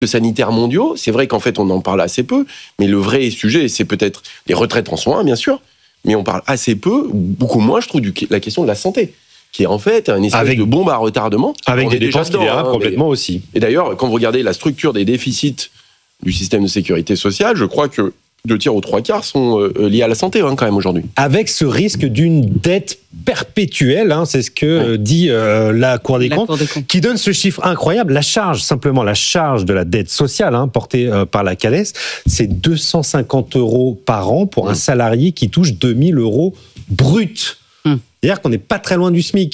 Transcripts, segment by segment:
sanitaires mondiaux, c'est vrai qu'en fait, on en parle assez peu, mais le vrai sujet, c'est peut-être les retraites en soins, bien sûr, mais on parle assez peu, beaucoup moins, je trouve, la question de la santé, qui est en fait une espèce de bombe à retardement. Avec des dépenses qui dérapent complètement aussi. Et d'ailleurs, quand vous regardez la structure des déficits du système de sécurité sociale, je crois que 2 tiers ou 3 quarts sont liés à la santé, quand même, aujourd'hui. Avec ce risque d'une dette perpétuelle, c'est ce que dit la Cour des comptes, qui donne ce chiffre incroyable. La charge de la dette sociale portée par la Cades, c'est 250 € par an pour un salarié qui touche 2000 € bruts. C'est-à-dire qu'on n'est pas très loin du SMIC.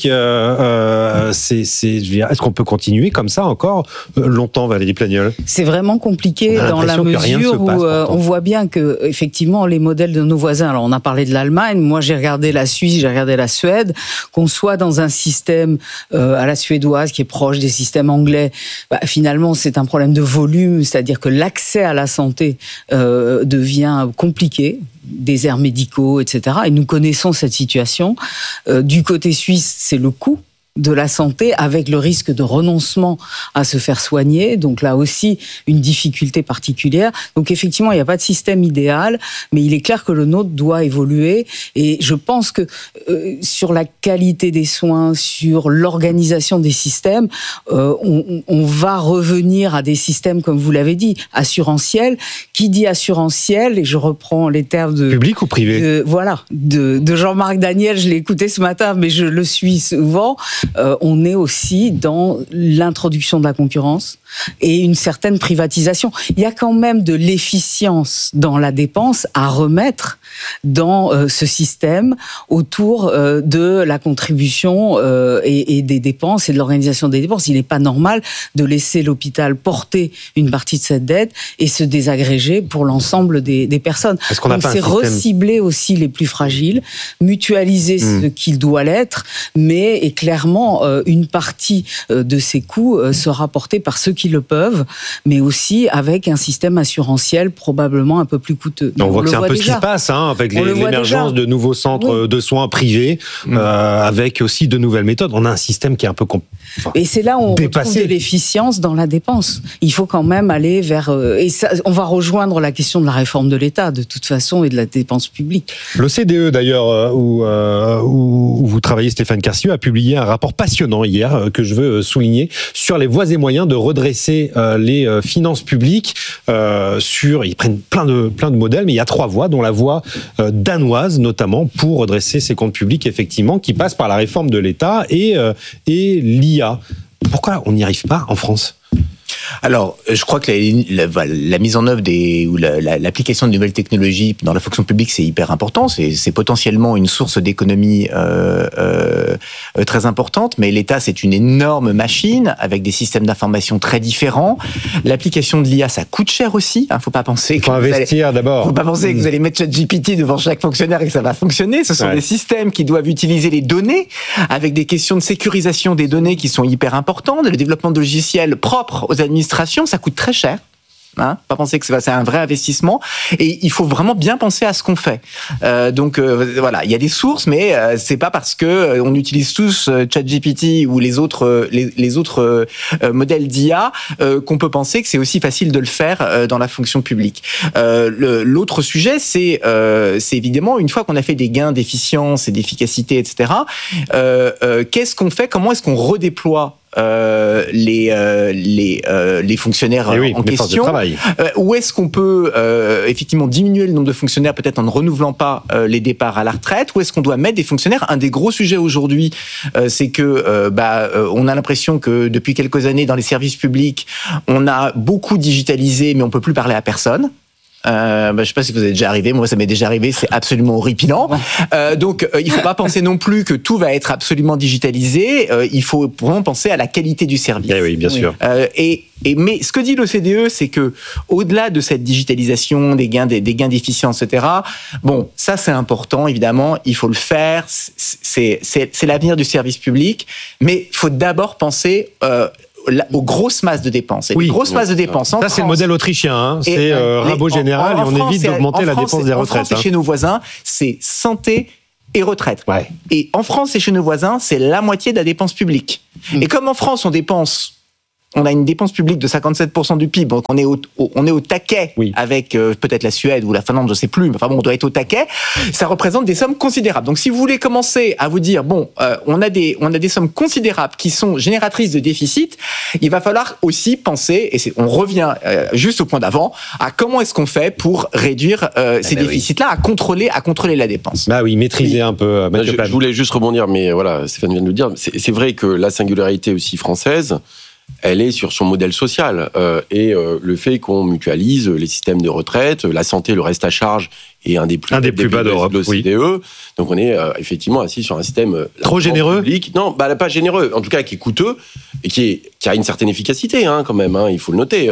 Est-ce qu'on peut continuer comme ça encore longtemps, Valérie Plagniol ? C'est vraiment compliqué dans la mesure où on voit bien que effectivement les modèles de nos voisins. Alors on a parlé de l'Allemagne. Moi j'ai regardé la Suisse, j'ai regardé la Suède. Qu'on soit dans un système à la suédoise qui est proche des systèmes anglais, finalement c'est un problème de volume, c'est-à-dire que l'accès à la santé devient compliqué. Déserts médicaux, etc. Et nous connaissons cette situation. Du côté suisse, c'est le coût de la santé avec le risque de renoncement à se faire soigner. Donc là aussi, une difficulté particulière. Donc effectivement, il n'y a pas de système idéal, mais il est clair que le nôtre doit évoluer. Et je pense que sur la qualité des soins, sur l'organisation des systèmes, on va revenir à des systèmes, comme vous l'avez dit, assurantiels. Qui dit assurantiel, et je reprends les termes de... Public ou privé ? De Jean-Marc Daniel, je l'ai écouté ce matin, mais je le suis souvent. On est aussi dans l'introduction de la concurrence et une certaine privatisation. Il y a quand même de l'efficience dans la dépense à remettre dans ce système autour de la contribution et des dépenses et de l'organisation des dépenses. Il n'est pas normal de laisser l'hôpital porter une partie de cette dette et se désagréger pour l'ensemble des personnes. Donc c'est recibler aussi les plus fragiles, mutualiser ce qu'il doit l'être, mais et clairement une partie de ces coûts sera portée par ceux qui le peuvent, mais aussi avec un système assurantiel probablement un peu plus coûteux. On voit que c'est un peu ce qui se passe avec l'émergence de nouveaux centres de soins privés, avec aussi de nouvelles méthodes. On a un système qui est un peu et c'est là où on retrouve de l'efficience dans la dépense. Il faut quand même aller vers... et ça, on va rejoindre la question de la réforme de l'État, de toute façon, et de la dépense publique. L'OCDE, d'ailleurs, où vous travaillez, Stéphane Carcieux, a publié un rapport passionnant hier, que je veux souligner, sur les voies et moyens de redresser les finances publiques. Ils prennent plein de modèles, mais il y a 3 voies, dont la voie danoise, notamment, pour redresser ces comptes publics, effectivement, qui passe par la réforme de l'État et l'IA. Pourquoi on n'y arrive pas en France ? Alors, je crois que la mise en œuvre ou l'application de nouvelles technologies dans la fonction publique, c'est hyper important. C'est potentiellement une source d'économie très importante. Mais l'État, c'est une énorme machine avec des systèmes d'information très différents. L'application de l'IA, ça coûte cher aussi. Faut pas penser faut investir d'abord. Faut pas penser que vous allez mettre ChatGPT devant chaque fonctionnaire et que ça va fonctionner. Ce sont des systèmes qui doivent utiliser les données avec des questions de sécurisation des données qui sont hyper importantes. Le développement de logiciels propres aux administrations, ça coûte très cher. Pas penser que c'est un vrai investissement, et il faut vraiment bien penser à ce qu'on fait. Donc voilà, il y a des sources, mais c'est pas parce que on utilise tous ChatGPT ou les autres modèles d'IA qu'on peut penser que c'est aussi facile de le faire dans la fonction publique. L'autre sujet, c'est évidemment une fois qu'on a fait des gains d'efficience et d'efficacité, etc. Qu'est-ce qu'on fait ? Comment est-ce qu'on redéploie les fonctionnaires en question, où est-ce qu'on peut effectivement diminuer le nombre de fonctionnaires, peut-être en ne renouvelant pas les départs à la retraite, où est-ce qu'on doit mettre des fonctionnaires. Un des gros sujets aujourd'hui, c'est que on a l'impression que depuis quelques années dans les services publics, on a beaucoup digitalisé, mais on peut plus parler à personne. Je sais pas si vous êtes déjà arrivé, moi ça m'est déjà arrivé, c'est absolument horripilant. Donc il faut pas penser non plus que tout va être absolument digitalisé, il faut vraiment penser à la qualité du service. Oui, bien sûr. Mais ce que dit l'OCDE, c'est que au-delà de cette digitalisation, des gains d'efficience, etc. Bon, ça c'est important, évidemment, il faut le faire, c'est l'avenir du service public, mais il faut d'abord penser aux grosses masses de dépenses. Et les grosses masses de dépenses en France, c'est le modèle autrichien, c'est rabot général, et on évite d'augmenter la dépense des retraites. En France et chez nos voisins, c'est santé et retraite. Et en France et chez nos voisins, c'est la moitié de la dépense publique. Et comme en France, on dépense on a une dépense publique de 57% du PIB, donc on est au taquet avec peut-être la Suède ou la Finlande, je sais plus, mais enfin bon, on doit être au taquet. Ça représente des sommes considérables. Donc si vous voulez commencer à vous dire, on a des sommes considérables qui sont génératrices de déficit, il va falloir aussi penser, et on revient juste au point d'avant, à comment est-ce qu'on fait pour réduire ces déficits-là, à contrôler la dépense. Bah oui, maîtriser un peu. Je voulais juste rebondir, mais voilà, Stéphane vient de le dire. C'est vrai que la singularité aussi française, elle est sur son modèle social et le fait qu'on mutualise les systèmes de retraite, la santé, le reste à charge est un des plus bas d'Europe, de l'OCDE. Donc on est effectivement assis sur un système trop généreux. Public. Non, pas généreux. En tout cas, qui est coûteux et qui a une certaine efficacité quand même. Il faut le noter.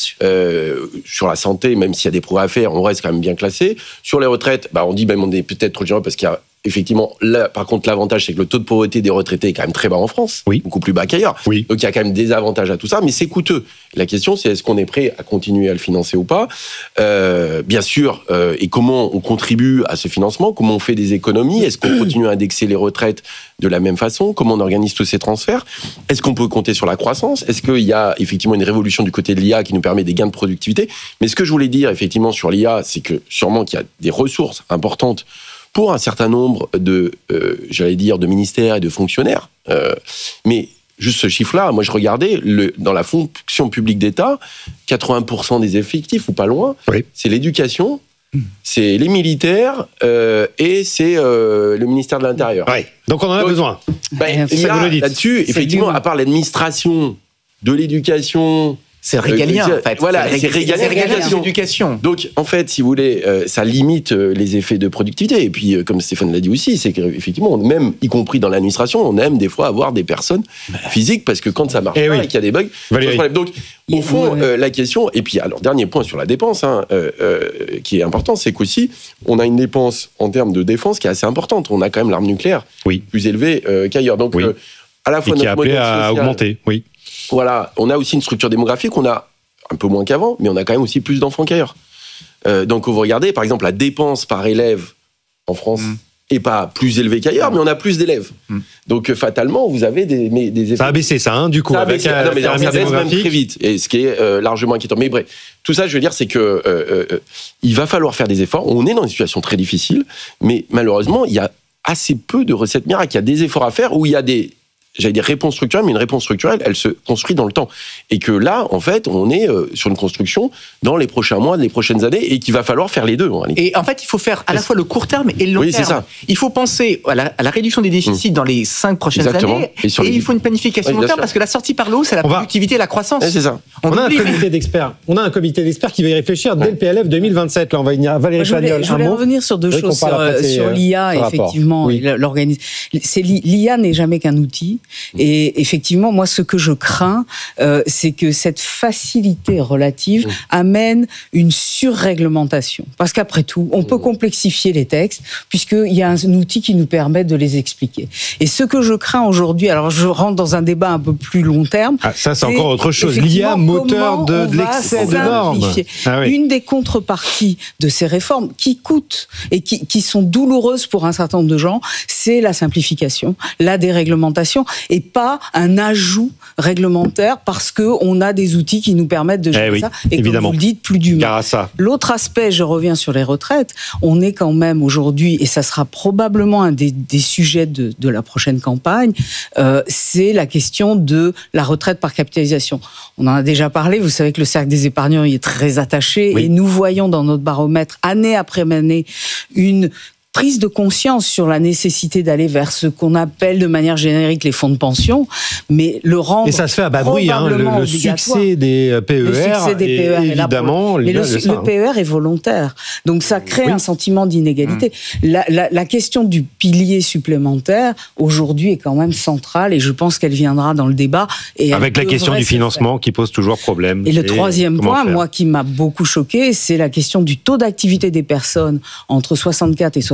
Sur la santé, même s'il y a des progrès à faire, on reste quand même bien classé. Sur les retraites, on dit même on est peut-être trop généreux parce qu'il y a effectivement, là, par contre, l'avantage, c'est que le taux de pauvreté des retraités est quand même très bas en France, beaucoup plus bas qu'ailleurs. Donc, il y a quand même des avantages à tout ça, mais c'est coûteux. La question, c'est est-ce qu'on est prêt à continuer à le financer ou pas ? Bien sûr, et comment on contribue à ce financement ? Comment on fait des économies ? Est-ce qu'on continue à indexer les retraites de la même façon ? Comment on organise tous ces transferts ? Est-ce qu'on peut compter sur la croissance ? Est-ce qu'il y a effectivement une révolution du côté de l'IA qui nous permet des gains de productivité ? Mais ce que je voulais dire, effectivement, sur l'IA, c'est que sûrement qu'il y a des ressources importantes pour un certain nombre de ministères et de fonctionnaires. Mais juste ce chiffre-là, moi je regardais, dans la fonction publique d'État, 80% des effectifs, ou pas loin, c'est l'éducation, c'est les militaires et c'est le ministère de l'Intérieur. Donc on en a besoin. Là-dessus, effectivement, à part l'administration de l'éducation... C'est régalien, en fait. Voilà, c'est régalien l'éducation. Donc, en fait, si vous voulez, ça limite les effets de productivité. Et puis, comme Stéphane l'a dit aussi, c'est qu'effectivement, même, y compris dans l'administration, on aime des fois avoir des personnes physiques, parce que quand ça marche pas et qu'il y a des bugs, donc, au fond, la question, et puis, alors, dernier point sur la dépense, qui est important, c'est qu'aussi, on a une dépense en termes de défense qui est assez importante. On a quand même l'arme nucléaire plus élevée qu'ailleurs. Donc, à la fois et qui est appelée à augmenter, Voilà, on a aussi une structure démographique, on a un peu moins qu'avant, mais on a quand même aussi plus d'enfants qu'ailleurs. Donc, vous regardez, par exemple, la dépense par élève en France n'est pas plus élevée qu'ailleurs, mais on a plus d'élèves. Donc, fatalement, vous avez des effets. Ça a baissé, du coup, avec ça baisse même très vite, et ce qui est largement inquiétant. Mais bref, tout ça, je veux dire, c'est que il va falloir faire des efforts. On est dans une situation très difficile, mais malheureusement, il y a assez peu de recettes miracles. Il y a des efforts à faire où il y a des réponses structurelles, mais une réponse structurelle, elle se construit dans le temps. Et que là, en fait, on est sur une construction dans les prochains mois, les prochaines années, et qu'il va falloir faire les deux. Et en fait, il faut faire à la fois le court terme et le long terme. C'est ça. Il faut penser à la réduction des déficits dans les 5 prochaines années, et il faut une planification long terme, parce que la sortie par le haut, c'est la productivité et la croissance. C'est ça. On a un comité d'experts qui va y réflire dès le PLF 2027. Là, on va y venir. Valérie Fagnol, je voulais revenir sur deux choses, sur l'IA, effectivement. L'IA n'est jamais qu'un outil. Et effectivement, moi, ce que je crains, c'est que cette facilité relative amène une surréglementation. Parce qu'après tout, on peut complexifier les textes, puisqu'il y a un outil qui nous permet de les expliquer. Et ce que je crains aujourd'hui, alors je rentre dans un débat un peu plus long terme. Ça, c'est encore autre chose. L'IA, moteur de l'excès de normes. Une des contreparties de ces réformes qui coûtent et qui sont douloureuses pour un certain nombre de gens, c'est la simplification, la déréglementation, et pas un ajout réglementaire parce qu'on a des outils qui nous permettent de gérer ça. Et évidemment, comme vous le dites, plus d'humain. L'autre aspect, je reviens sur les retraites, on est quand même aujourd'hui, et ça sera probablement un des sujets de la prochaine campagne, c'est la question de la retraite par capitalisation. On en a déjà parlé, vous savez que le Cercle des épargnants y est très attaché, et nous voyons dans notre baromètre, année après année, une prise de conscience sur la nécessité d'aller vers ce qu'on appelle de manière générique les fonds de pension, mais le rendre. Et ça se fait à bas bruit, le succès des PER. Le succès des PER évidemment. Mais le PER est volontaire. Donc ça crée un sentiment d'inégalité. La question du pilier supplémentaire, aujourd'hui, est quand même centrale, et je pense qu'elle viendra dans le débat. Et avec la question du financement qui pose toujours problème. Et le troisième point, moi, qui m'a beaucoup choqué, c'est la question du taux d'activité des personnes entre 64 et 64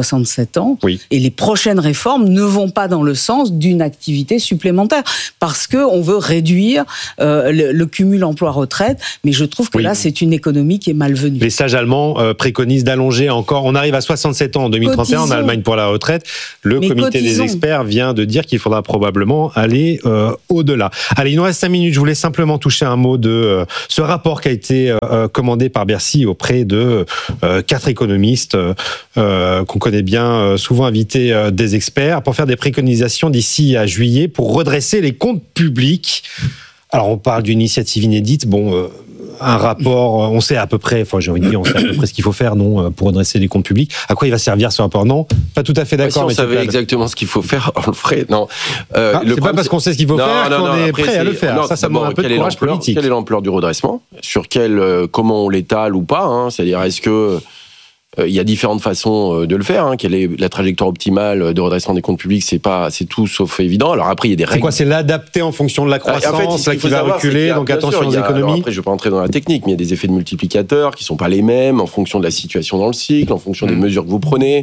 67 ans. Oui. Et les prochaines réformes ne vont pas dans le sens d'une activité supplémentaire. Parce qu'on veut réduire le cumul emploi-retraite. Mais je trouve que là, c'est une économie qui est malvenue. Les sages allemands préconisent d'allonger encore. On arrive à 67 ans en 2031 en Allemagne pour la retraite. Le comité des experts vient de dire qu'il faudra probablement aller au-delà. Allez, il nous reste 5 minutes. Je voulais simplement toucher un mot de ce rapport qui a été commandé par Bercy auprès de 4 économistes qu'on connaît bien, souvent invités des experts, pour faire des préconisations d'ici à juillet pour redresser les comptes publics. Alors, on parle d'une initiative inédite. Un rapport, on sait à peu près, j'ai envie de dire, on sait à peu près ce qu'il faut faire, non, pour redresser les comptes publics. À quoi il va servir ce rapport? Non, pas tout à fait d'accord. Si on savait exactement ce qu'il faut faire, on le ferait. Non. C'est pas parce qu'on sait ce qu'il faut faire qu'on est prêt à le faire. Non, ça demande un peu de courage politique. Quelle est l'ampleur du redressement? Sur comment on l'étale ou pas, c'est-à-dire, est-ce que il y a différentes façons de le faire. Quelle est la trajectoire optimale de redressement des comptes publics? C'est tout sauf évident. Alors après, il y a des règles. C'est quoi? C'est l'adapter en fonction de la croissance, qui va reculer. Donc attention aux économies. Alors après, je ne vais pas entrer dans la technique, mais il y a des effets de multiplicateurs qui ne sont pas les mêmes en fonction de la situation dans le cycle, en fonction des mesures que vous prenez.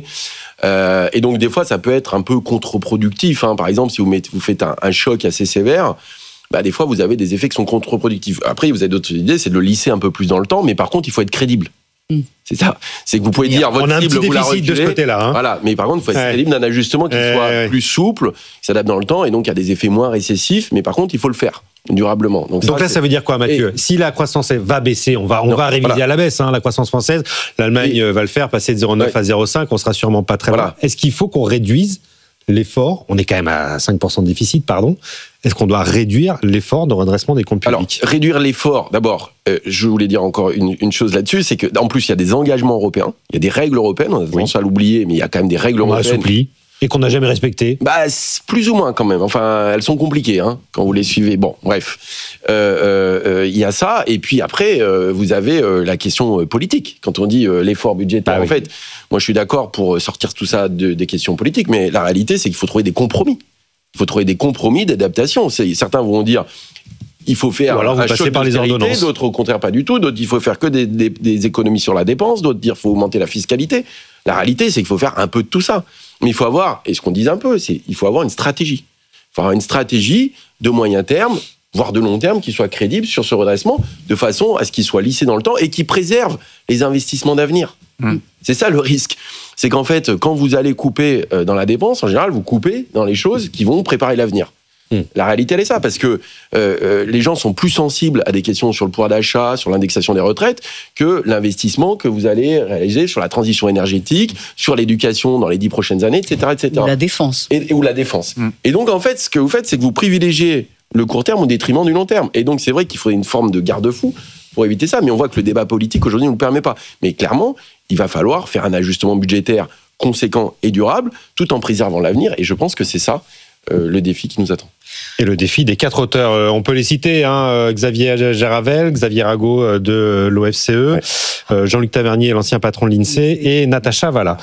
Et donc des fois, ça peut être un peu contre-productif. Par exemple, si vous faites un choc assez sévère. Des fois, vous avez des effets qui sont contre-productifs. Après, vous avez d'autres idées, c'est de le lisser un peu plus dans le temps, mais par contre, il faut être crédible. C'est ça. C'est que vous pouvez dire votre cible, vous la reculez. De ce côté-là. Voilà. Mais par contre, il faut être crédible d'un ajustement qui soit plus souple, qui s'adapte dans le temps, et donc il y a des effets moins récessifs. Mais par contre, il faut le faire durablement. Donc là, ça veut dire quoi, Mathieu? Si la croissance va baisser, on va réviser à la baisse. La croissance française, l'Allemagne va le faire, passer de 0,9 à 0,5. On sera sûrement pas très loin. Est-ce qu'il faut qu'on réduise l'effort? On est quand même à 5% de déficit, pardon. Est-ce qu'on doit réduire l'effort de redressement des comptes publics? Alors, réduire l'effort, d'abord, je voulais dire encore une chose là-dessus, c'est qu'en plus, il y a des engagements européens, il y a des règles européennes, on a tendance à l'oublier, mais il y a quand même des règles européennes. Assoupli. Et qu'on n'a jamais respecté. Plus ou moins quand même. Enfin, elles sont compliquées quand vous les suivez. Bon, bref. Il y a ça. Et puis après, vous avez la question politique. Quand on dit l'effort budgétaire, en fait, moi je suis d'accord pour sortir tout ça des questions politiques, mais la réalité, c'est qu'il faut trouver des compromis. Il faut trouver des compromis d'adaptation. Certains vont dire il faut faire un choc par les ordonnances. D'autres au contraire pas du tout. D'autres il faut faire que des économies sur la dépense. D'autres dire il faut augmenter la fiscalité. La réalité, c'est qu'il faut faire un peu de tout ça. Mais il faut avoir, et ce qu'on disait un peu, il faut avoir une stratégie. Il faut avoir une stratégie de moyen terme, voire de long terme, qui soit crédible sur ce redressement, de façon à ce qu'il soit lissé dans le temps et qui préserve les investissements d'avenir. C'est ça le risque. C'est qu'en fait, quand vous allez couper dans la dépense, en général, vous coupez dans les choses qui vont préparer l'avenir. La réalité, elle est ça, parce que les gens sont plus sensibles à des questions sur le pouvoir d'achat, sur l'indexation des retraites, que l'investissement que vous allez réaliser sur la transition énergétique, sur l'éducation dans les 10 prochaines années, etc. etc. Ou la défense. Ou la défense. Et donc, en fait, ce que vous faites, c'est que vous privilégiez le court terme au détriment du long terme. Et donc, c'est vrai qu'il faudrait une forme de garde-fou pour éviter ça, mais on voit que le débat politique, aujourd'hui, ne le permet pas. Mais clairement, il va falloir faire un ajustement budgétaire conséquent et durable, tout en préservant l'avenir, et je pense que c'est ça le défi qui nous attend. Et le défi des 4 auteurs, on peut les citer, Xavier Jaravel, Xavier Rago de l'OFCE, Jean-Luc Tavernier, l'ancien patron de l'INSEE, et Natacha Valla.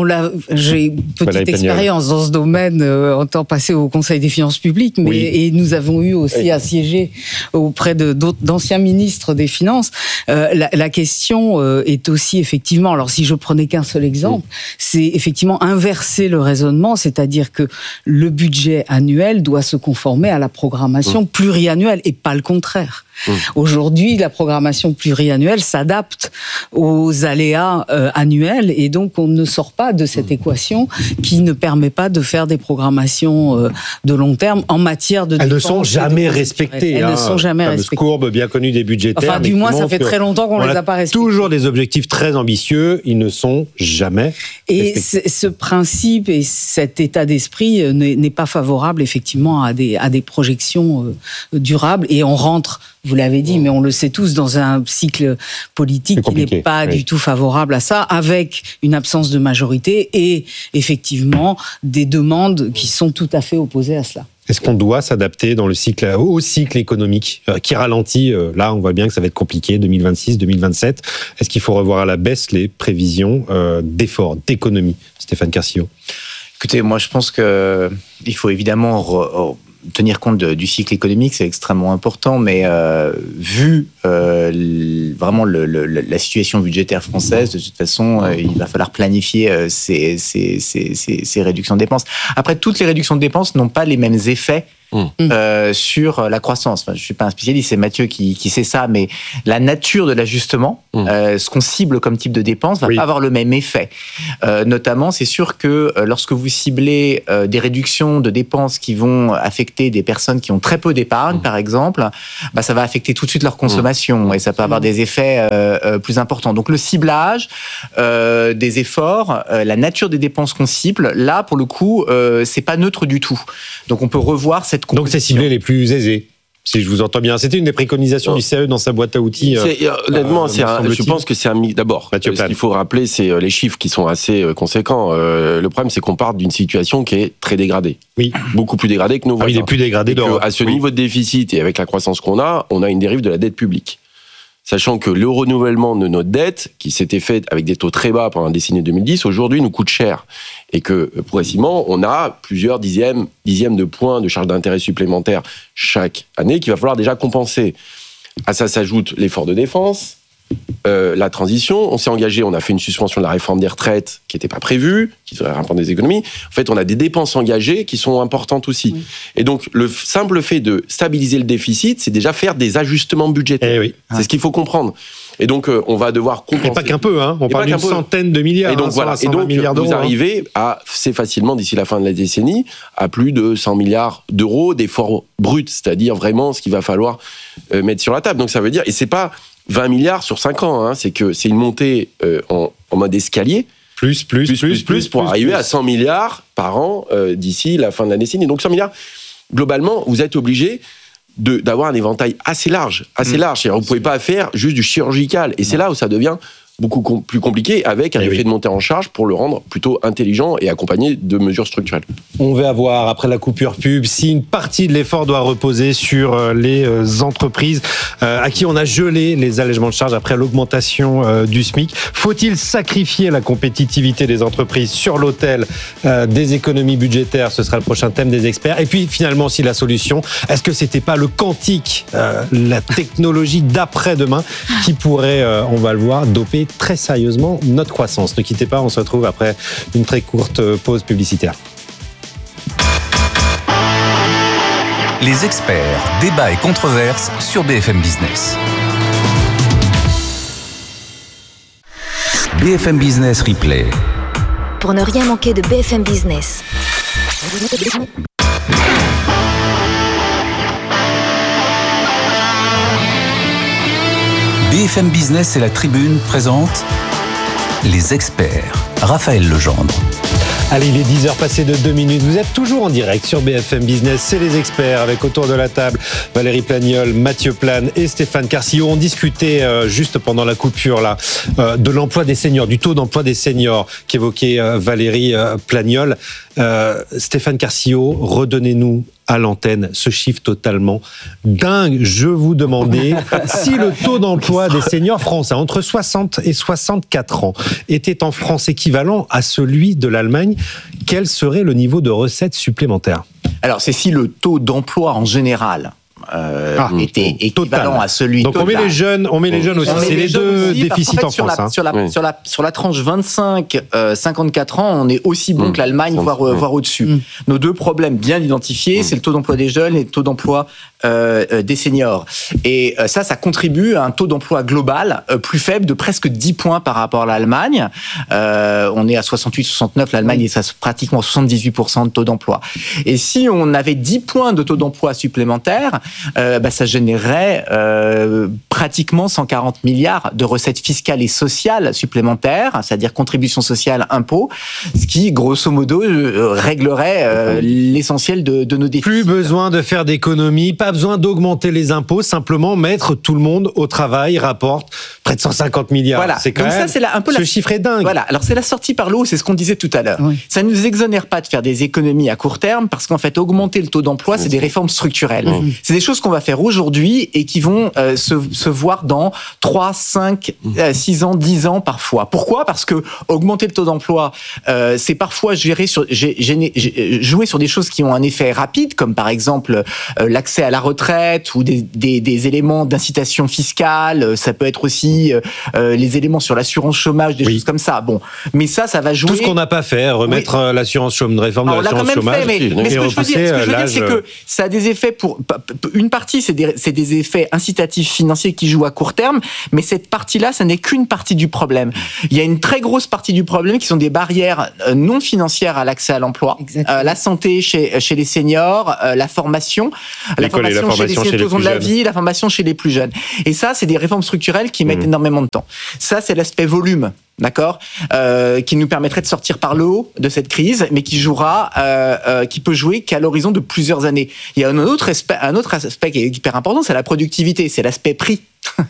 J'ai une petite expérience dans ce domaine en temps passé au Conseil des finances publiques, et nous avons eu aussi à siéger auprès d'anciens ministres des Finances. La question est aussi effectivement, alors si je prenais qu'un seul exemple, c'est effectivement inverser le raisonnement, c'est-à-dire que le budget annuel doit se conformer à la programmation pluriannuelle et pas le contraire. Aujourd'hui, la programmation pluriannuelle s'adapte aux aléas annuels et donc on ne sort pas de cette équation qui ne permet pas de faire des programmations de long terme en matière de dépenses. Elles ne sont jamais respectées. Elles ne sont jamais respectées. Courbe bien connue des budgétaires. Enfin, du moins, ça fait très longtemps qu'on les a pas respectées. Toujours des objectifs très ambitieux, ils ne sont jamais respectés. Et ce principe et cet état d'esprit n'est pas favorable effectivement à des projections durables et on rentre, vous l'avez dit, mais on le sait tous, dans un cycle politique qui n'est pas du tout favorable à ça, avec une absence de majorité et effectivement des demandes qui sont tout à fait opposées à cela. Est-ce qu'on doit s'adapter dans au cycle économique qui ralentit? Là, on voit bien que ça va être compliqué, 2026, 2027. Est-ce qu'il faut revoir à la baisse les prévisions d'efforts, d'économie? Stéphane Carcillo. Écoutez, moi je pense qu'il faut évidemment tenir compte du cycle économique, c'est extrêmement important, mais vu vraiment la situation budgétaire française, de toute façon, il va falloir planifier ces réductions de dépenses. Après, toutes les réductions de dépenses n'ont pas les mêmes effets sur la croissance. Enfin, je ne suis pas un spécialiste, c'est Mathieu qui sait ça, mais la nature de l'ajustement, ce qu'on cible comme type de dépense, va pas avoir le même effet. Notamment, c'est sûr que lorsque vous ciblez des réductions de dépenses qui vont affecter des personnes qui ont très peu d'épargne, par exemple, ça va affecter tout de suite leur consommation et ça peut avoir des effets plus importants. Donc le ciblage des efforts, la nature des dépenses qu'on cible, là, pour le coup, c'est pas neutre du tout. Donc on peut revoir cette composition. Donc c'est ciblé les plus aisés, si je vous entends bien. C'était une des préconisations du CAE dans sa boîte à outils. Honnêtement, je pense que c'est un mix. D'abord, ce qu'il faut rappeler, c'est les chiffres qui sont assez conséquents. Le problème, c'est qu'on part d'une situation qui est très dégradée. Oui. Beaucoup plus dégradée que nos voisins. Il est plus dégradé d'Europe. À ce niveau de déficit et avec la croissance qu'on a, on a une dérive de la dette publique. Sachant que le renouvellement de notre dette, qui s'était fait avec des taux très bas pendant la décennie 2010, aujourd'hui nous coûte cher. Et que, progressivement, on a plusieurs dixièmes de points de charges d'intérêt supplémentaires chaque année qu'il va falloir déjà compenser. À ça s'ajoute l'effort de défense, la transition. On s'est engagé, on a fait une suspension de la réforme des retraites qui n'était pas prévue, qui devrait rapporter des économies. En fait, on a des dépenses engagées qui sont importantes aussi. Oui. Et donc, le simple fait de stabiliser le déficit, c'est déjà faire des ajustements budgétaires. C'est ce qu'il faut comprendre. Et donc, on va devoir compenser. Et pas qu'un peu, hein. On parle d'une centaine de milliards. Et donc, voilà. Et donc, vous arrivez à, assez facilement, d'ici la fin de la décennie, à plus de 100 milliards d'euros d'efforts bruts, c'est-à-dire vraiment ce qu'il va falloir mettre sur la table. Donc, ça veut dire, et c'est pas 20 milliards sur 5 ans, hein, c'est une montée en mode escalier. Plus pour arriver à 100 milliards par an d'ici la fin de la décennie. Donc, 100 milliards, globalement, vous êtes obligé d'avoir un éventail assez large. C'est-à-dire, vous ne pouvez pas faire juste du chirurgical. Et c'est là où ça devient beaucoup plus compliqué, avec un effet de montée en charge pour le rendre plutôt intelligent et accompagné de mesures structurelles. On va voir, après la coupure pub, si une partie de l'effort doit reposer sur les entreprises à qui on a gelé les allègements de charges après l'augmentation du SMIC. Faut-il sacrifier la compétitivité des entreprises sur l'autel des économies budgétaires? Ce sera le prochain thème des experts. Et puis, finalement, si la solution, est-ce que c'était pas le quantique, la technologie d'après-demain qui pourrait, on va le voir, doper très sérieusement notre croissance? Ne quittez pas, on se retrouve après une très courte pause publicitaire. Les experts, débats et controverses sur BFM Business. BFM Business Replay. Pour ne rien manquer de BFM Business. BFM Business et la Tribune présentent les experts. Raphaël Legendre. Allez, il est 10h passé de 2 minutes. Vous êtes toujours en direct sur BFM Business. C'est les experts avec autour de la table Valérie Plagnol, Mathieu Plane et Stéphane Carcillo. On discutait juste pendant la coupure là de l'emploi des seniors, du taux d'emploi des seniors qu'évoquait Valérie Plagnol. Stéphane Carcillo, redonnez-nous à l'antenne ce chiffre totalement dingue. Je vous demandais si le taux d'emploi des seniors français entre 60 et 64 ans était en France équivalent à celui de l'Allemagne, quel serait le niveau de recettes supplémentaires? Alors, c'est si le taux d'emploi en général était équivalent à celui donc total. On met les jeunes aussi. C'est les deux déficits en France. Sur la tranche 25-54 ans, on est aussi bon que l'Allemagne, voire au-dessus. Nos deux problèmes bien identifiés, c'est le taux d'emploi des jeunes et le taux d'emploi des seniors. Et ça contribue à un taux d'emploi global plus faible de presque 10 points par rapport à l'Allemagne. On est à 68-69, l'Allemagne est à pratiquement 78% de taux d'emploi. Et si on avait 10 points de taux d'emploi supplémentaires, ça générerait pratiquement 140 milliards de recettes fiscales et sociales supplémentaires, c'est-à-dire contributions sociales, impôts, ce qui, grosso modo, réglerait l'essentiel de nos déficits. Plus besoin de faire d'économies, pas pas besoin d'augmenter les impôts, simplement mettre tout le monde au travail rapporte près de 150 milliards. Voilà. C'est quand donc même, ça, c'est ce chiffre est dingue. Voilà. Alors c'est la sortie par le haut, c'est ce qu'on disait tout à l'heure. Oui. Ça ne nous exonère pas de faire des économies à court terme parce qu'en fait, augmenter le taux d'emploi, c'est des réformes structurelles. C'est des choses qu'on va faire aujourd'hui et qui vont se voir dans 3, 5, 6 ans, 10 ans parfois. Pourquoi ? Parce que augmenter le taux d'emploi, c'est parfois jouer sur des choses qui ont un effet rapide, comme par exemple l'accès à la retraite ou des éléments d'incitation fiscale. Ça peut être aussi les éléments sur l'assurance chômage, des choses comme ça. Bon, mais ça va jouer. Tout ce qu'on n'a pas fait, remettre l'assurance chômage, réforme de l'assurance chômage. Mais ce que je veux dire, c'est que ça a des effets pour une partie, c'est des effets incitatifs financiers qui jouent à court terme, mais cette partie-là, ça n'est qu'une partie du problème. Il y a une très grosse partie du problème qui sont des barrières non financières à l'accès à l'emploi, la santé chez les seniors, la formation chez les seniors de la vie, la formation chez les plus jeunes. Et ça, c'est des réformes structurelles qui mettent énormément de temps. Ça, c'est l'aspect volume. D'accord, qui nous permettrait de sortir par le haut de cette crise, mais qui peut jouer qu'à l'horizon de plusieurs années. Il y a un autre aspect qui est hyper important, c'est la productivité, c'est l'aspect prix.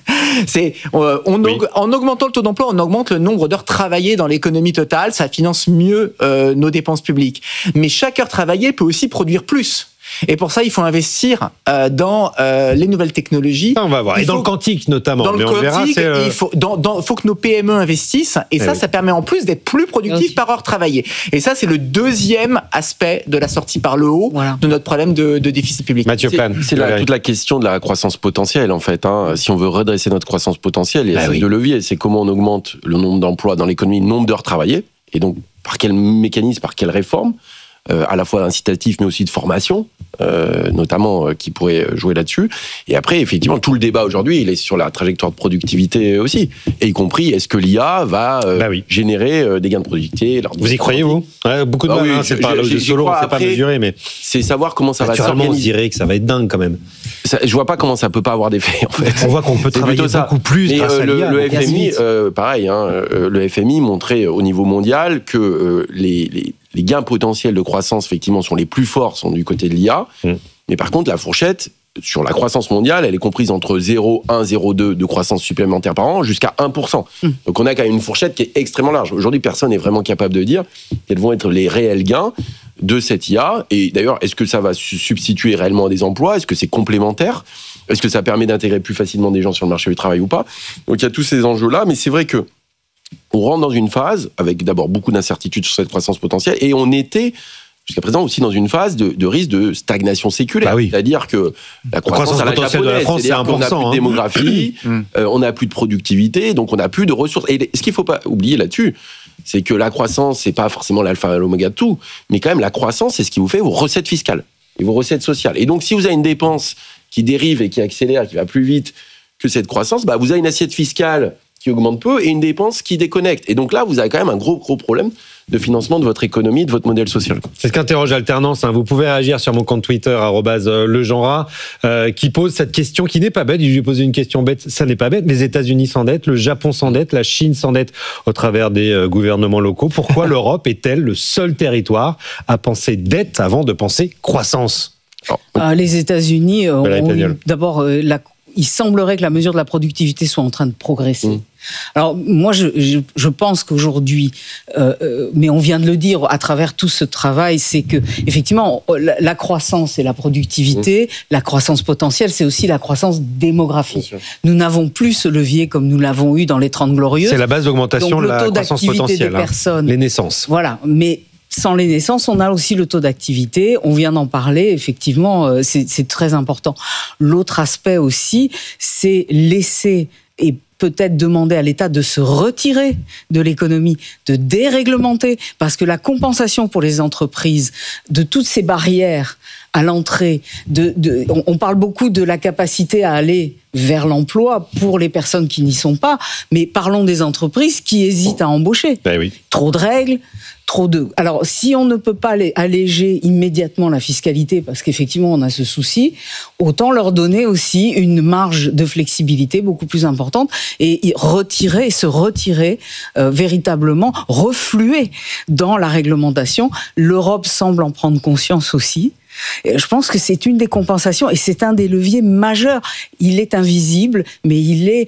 En augmentant le taux d'emploi, on augmente le nombre d'heures travaillées dans l'économie totale, ça finance mieux nos dépenses publiques. Mais chaque heure travaillée peut aussi produire plus. Et pour ça, il faut investir dans les nouvelles technologies. Ça, on va voir. Et dans le quantique, notamment. Dans le quantique, il faut que nos PME investissent. Et ça permet en plus d'être plus productifs par heure travaillée. Et ça, c'est le deuxième aspect de la sortie par le haut de notre problème de déficit public. Mathieu Plane. C'est toute la question de la croissance potentielle, en fait. Si on veut redresser notre croissance potentielle, il y a deux leviers. C'est comment on augmente le nombre d'emplois dans l'économie, le nombre d'heures travaillées. Et donc, par quel mécanisme, par quelle réforme à la fois incitatif mais aussi de formation notamment qui pourrait jouer là-dessus. Et après effectivement tout le débat aujourd'hui il est sur la trajectoire de productivité aussi, et y compris est-ce que l'IA va générer des gains de productivité. Vous y croyez vous? Beaucoup de mal, c'est pas de solo, on ne sait pas mesurer, mais c'est savoir comment ça va s'organiser. On dirait que ça va être dingue quand même. Je vois pas comment ça peut pas avoir d'effet en fait. On voit qu'on peut travailler beaucoup plus grâce à l'IA. Le FMI pareil le FMI montrait au niveau mondial que les gains potentiels de croissance, effectivement, sont les plus forts, sont du côté de l'IA. Mais par contre, la fourchette, sur la croissance mondiale, elle est comprise entre 0,1, 0,2 de croissance supplémentaire par an jusqu'à 1%. Donc on a quand même une fourchette qui est extrêmement large. Aujourd'hui, personne n'est vraiment capable de dire quels vont être les réels gains de cette IA. Et d'ailleurs, est-ce que ça va substituer réellement à des emplois? Est-ce que c'est complémentaire? Est-ce que ça permet d'intégrer plus facilement des gens sur le marché du travail ou pas? Donc il y a tous ces enjeux-là, mais c'est vrai que on rentre dans une phase avec d'abord beaucoup d'incertitudes sur cette croissance potentielle, et on était jusqu'à présent aussi dans une phase de risque de stagnation séculaire. C'est-à-dire que la croissance à la potentielle de la France, c'est 1%. On n'a plus de démographie, on n'a plus de productivité, donc on n'a plus de ressources. Et ce qu'il ne faut pas oublier là-dessus, c'est que la croissance, c'est pas forcément l'alpha et l'oméga de tout, mais quand même la croissance, c'est ce qui vous fait vos recettes fiscales et vos recettes sociales. Et donc si vous avez une dépense qui dérive et qui accélère, qui va plus vite que cette croissance, vous avez une assiette fiscale qui augmente peu et une dépense qui déconnecte. Et donc là, vous avez quand même un gros problème de financement de votre économie, de votre modèle social. C'est ce qu'interroge Alternance. Vous pouvez réagir sur mon compte Twitter, @legenrat, qui pose cette question qui n'est pas bête. Je lui ai posé une question bête, ça n'est pas bête. Les États-Unis s'endettent, le Japon s'endette, la Chine s'endette au travers des gouvernements locaux. Pourquoi l'Europe est-elle le seul territoire à penser dette avant de penser croissance? Les États-Unis d'abord il semblerait que la mesure de la productivité soit en train de progresser. Alors moi, je pense qu'aujourd'hui, mais on vient de le dire à travers tout ce travail, c'est que effectivement la croissance et la productivité, la croissance potentielle, c'est aussi la croissance démographique. Nous n'avons plus ce levier comme nous l'avons eu dans les 30 Glorieuses. C'est la base d'augmentation de la croissance potentielle. Des personnes, les naissances. Voilà, mais sans les naissances, on a aussi le taux d'activité. On vient d'en parler, effectivement, c'est très important. L'autre aspect aussi, c'est laisser et peut-être demander à l'État de se retirer de l'économie, de déréglementer, parce que la compensation pour les entreprises de toutes ces barrières à l'entrée, on parle beaucoup de la capacité à aller vers l'emploi pour les personnes qui n'y sont pas, mais parlons des entreprises qui hésitent à embaucher. Trop de règles, Alors, si on ne peut pas alléger immédiatement la fiscalité, parce qu'effectivement, on a ce souci, autant leur donner aussi une marge de flexibilité beaucoup plus importante et se retirer véritablement, refluer dans la réglementation. L'Europe semble en prendre conscience aussi. Et je pense que c'est une des compensations et c'est un des leviers majeurs. Il est invisible, mais il est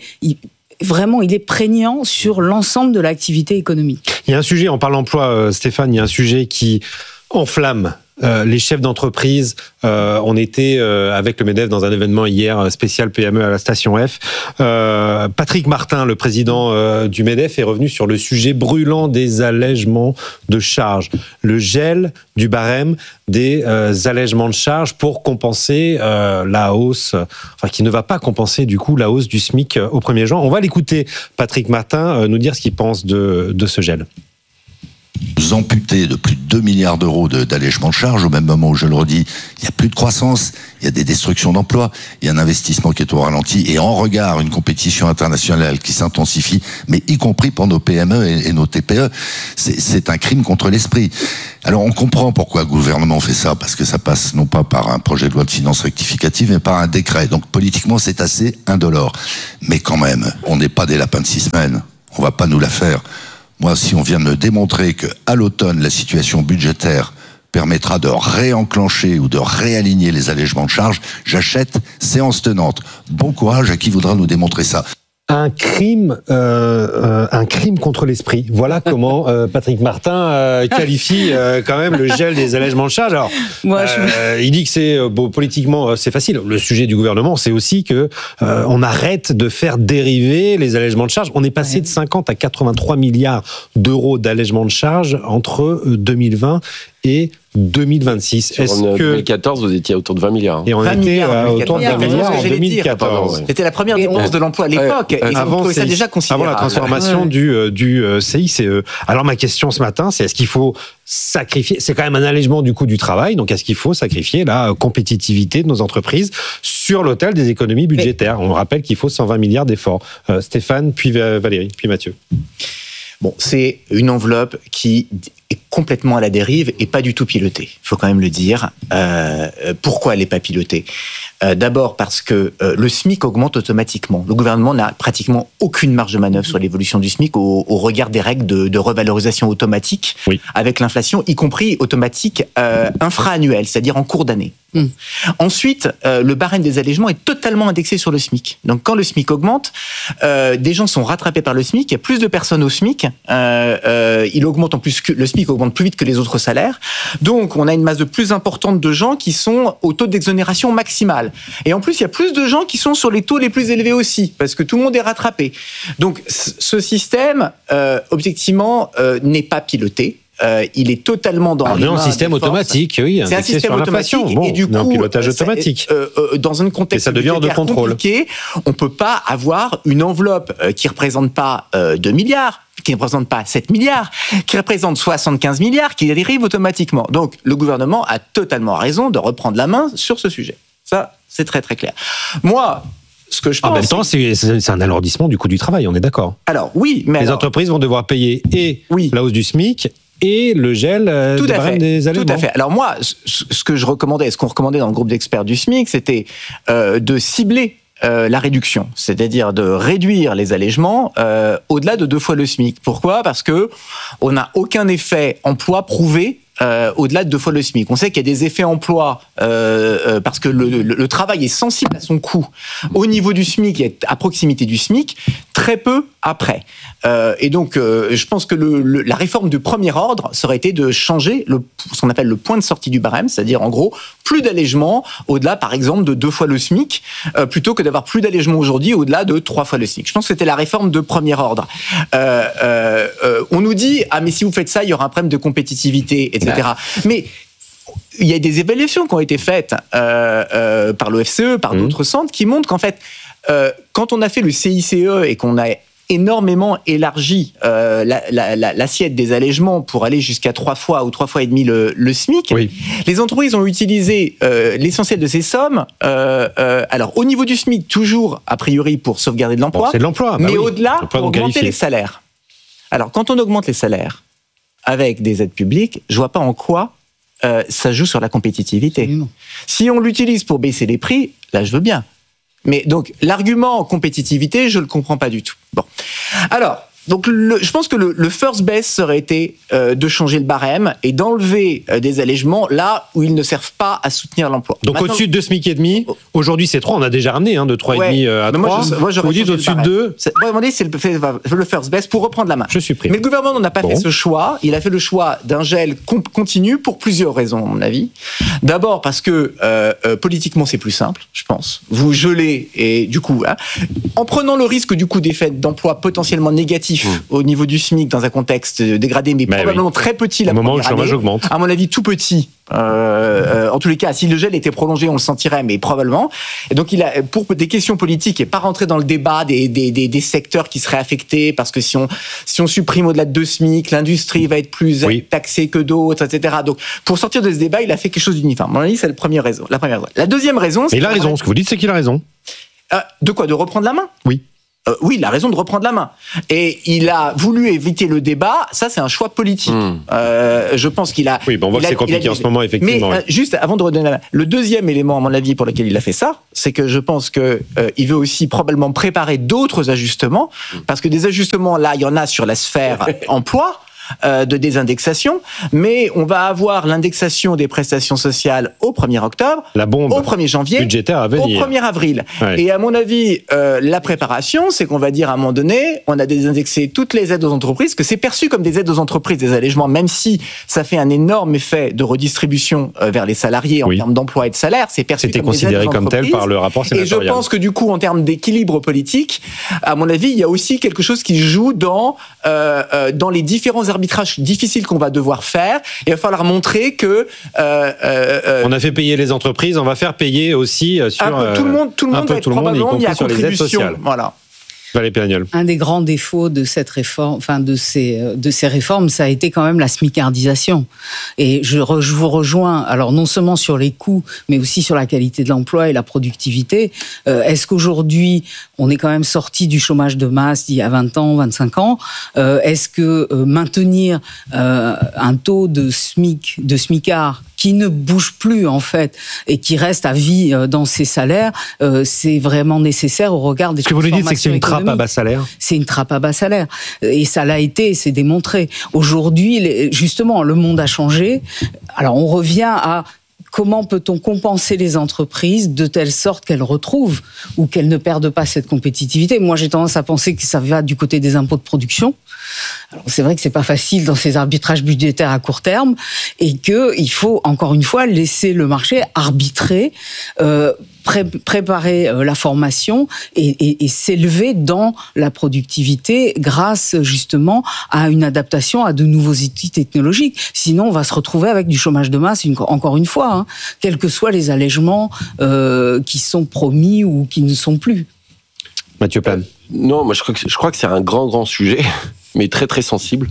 prégnant sur l'ensemble de l'activité économique. Il y a un sujet, on parle emploi, Stéphane, il y a un sujet qui enflamme les chefs d'entreprise. On était avec le MEDEF dans un événement hier spécial PME à la station F. Patrick Martin, le président du MEDEF, est revenu sur le sujet brûlant des allègements de charges. Le gel du barème des allègements de charges pour compenser la hausse, qui ne va pas compenser du coup la hausse du SMIC au 1er juin. On va l'écouter, Patrick Martin, nous dire ce qu'il pense de ce gel. Nous amputer de plus de 2 milliards d'euros d'allègement de charges, au même moment où, je le redis, il n'y a plus de croissance, il y a des destructions d'emplois, il y a un investissement qui est au ralenti, et en regard, une compétition internationale qui s'intensifie, mais y compris pour nos PME et nos TPE, c'est un crime contre l'esprit. Alors on comprend pourquoi le gouvernement fait ça, parce que ça passe non pas par un projet de loi de finances rectificative, mais par un décret. Donc politiquement, c'est assez indolore. Mais quand même, on n'est pas des lapins de 6 semaines, on va pas nous la faire. Moi, si on vient de me démontrer qu'à l'automne, la situation budgétaire permettra de réenclencher ou de réaligner les allègements de charges, j'achète séance tenante. Bon courage à qui voudra nous démontrer ça. Un crime contre l'esprit. Voilà comment Patrick Martin qualifie quand même le gel des allègements de charges. Alors, il dit que c'est politiquement c'est facile. Le sujet du gouvernement, c'est aussi que on arrête de faire dériver les allègements de charges. On est passé de 50 à 83 milliards d'euros d'allègements de charges entre 2020 et 2026. En 2014, vous étiez autour de 20 milliards. Et on était autour de 20 milliards en 2014. C'était la première dépense de l'emploi à l'époque. Avant la transformation du CICE. Alors ma question ce matin, c'est est-ce qu'il faut sacrifier, c'est quand même un allègement du coût du travail, donc est-ce qu'il faut sacrifier la compétitivité de nos entreprises sur l'autel des économies budgétaires? On rappelle qu'il faut 120 milliards d'efforts. Stéphane, puis Valérie, puis Mathieu. Bon, c'est une enveloppe qui est complètement à la dérive et pas du tout pilotée. Il faut quand même le dire. Pourquoi elle n'est pas pilotée ? D'abord parce que le SMIC augmente automatiquement. Le gouvernement n'a pratiquement aucune marge de manœuvre sur l'évolution du SMIC au regard des règles de revalorisation automatique avec l'inflation, y compris automatique infra-annuelle, c'est-à-dire en cours d'année. Ensuite, le barème des allègements est totalement indexé sur le SMIC. Donc quand le SMIC augmente, des gens sont rattrapés par le SMIC, il y a plus de personnes au SMIC, il augmente en plus le SMIC augmente plus vite que les autres salaires. Donc on a une masse de plus importante de gens qui sont au taux d'exonération maximal. Et en plus, il y a plus de gens qui sont sur les taux les plus élevés aussi, parce que tout le monde est rattrapé. Donc ce système, objectivement, n'est pas piloté. Il est totalement dans un système automatique, oui. C'est un système automatique et du coup, un pilotage automatique. Dans un contexte compliqué, on peut pas avoir une enveloppe qui représente pas 2 milliards, qui ne représente pas 7 milliards, qui représente 75 milliards, qui dérive automatiquement. Donc le gouvernement a totalement raison de reprendre la main sur ce sujet. Ça, c'est très très clair. Moi, ce que je pense... En même temps, c'est un alourdissement du coût du travail, on est d'accord. Alors oui, mais... Les entreprises vont devoir payer la hausse du SMIC et le gel du barème des allègements. Tout à fait. Alors moi, ce que je recommandais, ce qu'on recommandait dans le groupe d'experts du SMIC, c'était de cibler la réduction, c'est-à-dire de réduire les allègements au-delà de 2 fois le SMIC. Pourquoi ? Parce que on n'a aucun effet emploi prouvé au-delà de 2 fois le SMIC. On sait qu'il y a des effets emploi parce que le travail est sensible à son coût au niveau du SMIC et à proximité du SMIC, très peu après. Et donc, je pense que la réforme du premier ordre, ça aurait été de changer ce qu'on appelle le point de sortie du barème, c'est-à-dire en gros, plus d'allègement au-delà, par exemple, de 2 fois le SMIC, plutôt que d'avoir plus d'allègement aujourd'hui au-delà de 3 fois le SMIC. Je pense que c'était la réforme de premier ordre. On nous dit, mais si vous faites ça, il y aura un problème de compétitivité, etc. Mais il y a des évaluations qui ont été faites par l'OFCE, par d'autres centres, qui montrent qu'en fait, quand on a fait le CICE et qu'on a énormément élargi l'assiette des allègements pour aller jusqu'à 3 fois ou 3 fois et demi le SMIC, les entreprises ont utilisé l'essentiel de ces sommes, alors au niveau du SMIC, toujours a priori pour sauvegarder de l'emploi, c'est de l'emploi, mais au-delà pour augmenter les salaires. Alors quand on augmente les salaires avec des aides publiques, je vois pas en quoi ça joue sur la compétitivité. Si on l'utilise pour baisser les prix, là je veux bien. Mais donc l'argument compétitivité, je le comprends pas du tout. Bon, alors Donc, je pense que le first best serait été de changer le barème et d'enlever des allègements là où ils ne servent pas à soutenir l'emploi. Donc, maintenant, au-dessus de 2 SMIC et demi, aujourd'hui c'est 3, on a déjà ramené de 3,5 à 3. Vous dites au-dessus de 2. Moi, c'est le first best pour reprendre la main. Je suis pris. Mais le gouvernement n'a pas fait ce choix. Il a fait le choix d'un gel continu pour plusieurs raisons, à mon avis. D'abord parce que politiquement c'est plus simple, je pense. Vous gelez et du coup, en prenant le risque du coup d'effet d'emploi potentiellement négatif au niveau du SMIC dans un contexte dégradé, mais probablement très petit la première année. Au moment où le chômage augmente. À mon avis, tout petit. En tous les cas, si le gel était prolongé, on le sentirait, mais probablement. Et donc, pour des questions politiques et pas rentrer dans le débat des secteurs qui seraient affectés, parce que si on supprime au-delà de 2 SMIC, l'industrie va être plus taxée que d'autres, etc. Donc, pour sortir de ce débat, il a fait quelque chose d'uniforme. À mon avis, c'est la première raison. La deuxième raison, c'est... Et il a raison. Ce que vous dites, c'est qu'il a raison. De quoi ? De reprendre la main ? Oui. Oui, il a raison de reprendre la main. Et il a voulu éviter le débat. Ça, c'est un choix politique. Je pense qu'il a... Oui, on voit que c'est compliqué en ce moment, effectivement. Mais juste avant de redonner la main, le deuxième élément, à mon avis, pour lequel il a fait ça, c'est que je pense qu'il veut aussi probablement préparer d'autres ajustements, parce que des ajustements, là, il y en a sur la sphère emploi, de désindexation, mais on va avoir l'indexation des prestations sociales au 1er octobre, la bombe au 1er janvier, budgétaire à venir. au 1er avril. Ouais. Et à mon avis, la préparation, c'est qu'on va dire à un moment donné, on a désindexé toutes les aides aux entreprises, que c'est perçu comme des aides aux entreprises, des allègements, même si ça fait un énorme effet de redistribution vers les salariés en termes d'emploi et de salaire, c'est perçu C'était comme des aides aux entreprises. C'était considéré comme tel par le rapport sénatorial. Et je pense que du coup, en termes d'équilibre politique, à mon avis, il y a aussi quelque chose qui joue dans les différents arbitrages difficiles qu'on va devoir faire. Il va falloir montrer que... on a fait payer les entreprises, on va faire payer aussi sur... tout le monde va être probablement mis à contribution. Voilà. Valérie Pélagnol. Un des grands défauts de cette réforme, de ces réformes, ça a été quand même la smicardisation. Et je vous rejoins, alors non seulement sur les coûts, mais aussi sur la qualité de l'emploi et la productivité. Est-ce qu'aujourd'hui, on est quand même sorti du chômage de masse d'il y a 20 ans, 25 ans? Est-ce que maintenir un taux de smicard qui ne bouge plus en fait et qui reste à vie dans ses salaires, c'est vraiment nécessaire au regard des transformations économiques. Ce que vous nous dites, c'est que c'est une trappe à bas salaire. C'est une trappe à bas salaire. Et ça l'a été, c'est démontré. Aujourd'hui, justement, le monde a changé. Alors on revient à... Comment peut-on compenser les entreprises de telle sorte qu'elles retrouvent ou qu'elles ne perdent pas cette compétitivité ? Moi, j'ai tendance à penser que ça va du côté des impôts de production. Alors, c'est vrai que c'est pas facile dans ces arbitrages budgétaires à court terme et qu'il faut, encore une fois, laisser le marché arbitrer, préparer la formation et s'élever dans la productivité grâce justement à une adaptation à de nouveaux outils technologiques. Sinon, on va se retrouver avec du chômage de masse, encore une fois, quels que soient les allègements qui sont promis ou qui ne sont plus. Mathieu Plane. Non, moi je crois que c'est un grand sujet, mais très très sensible.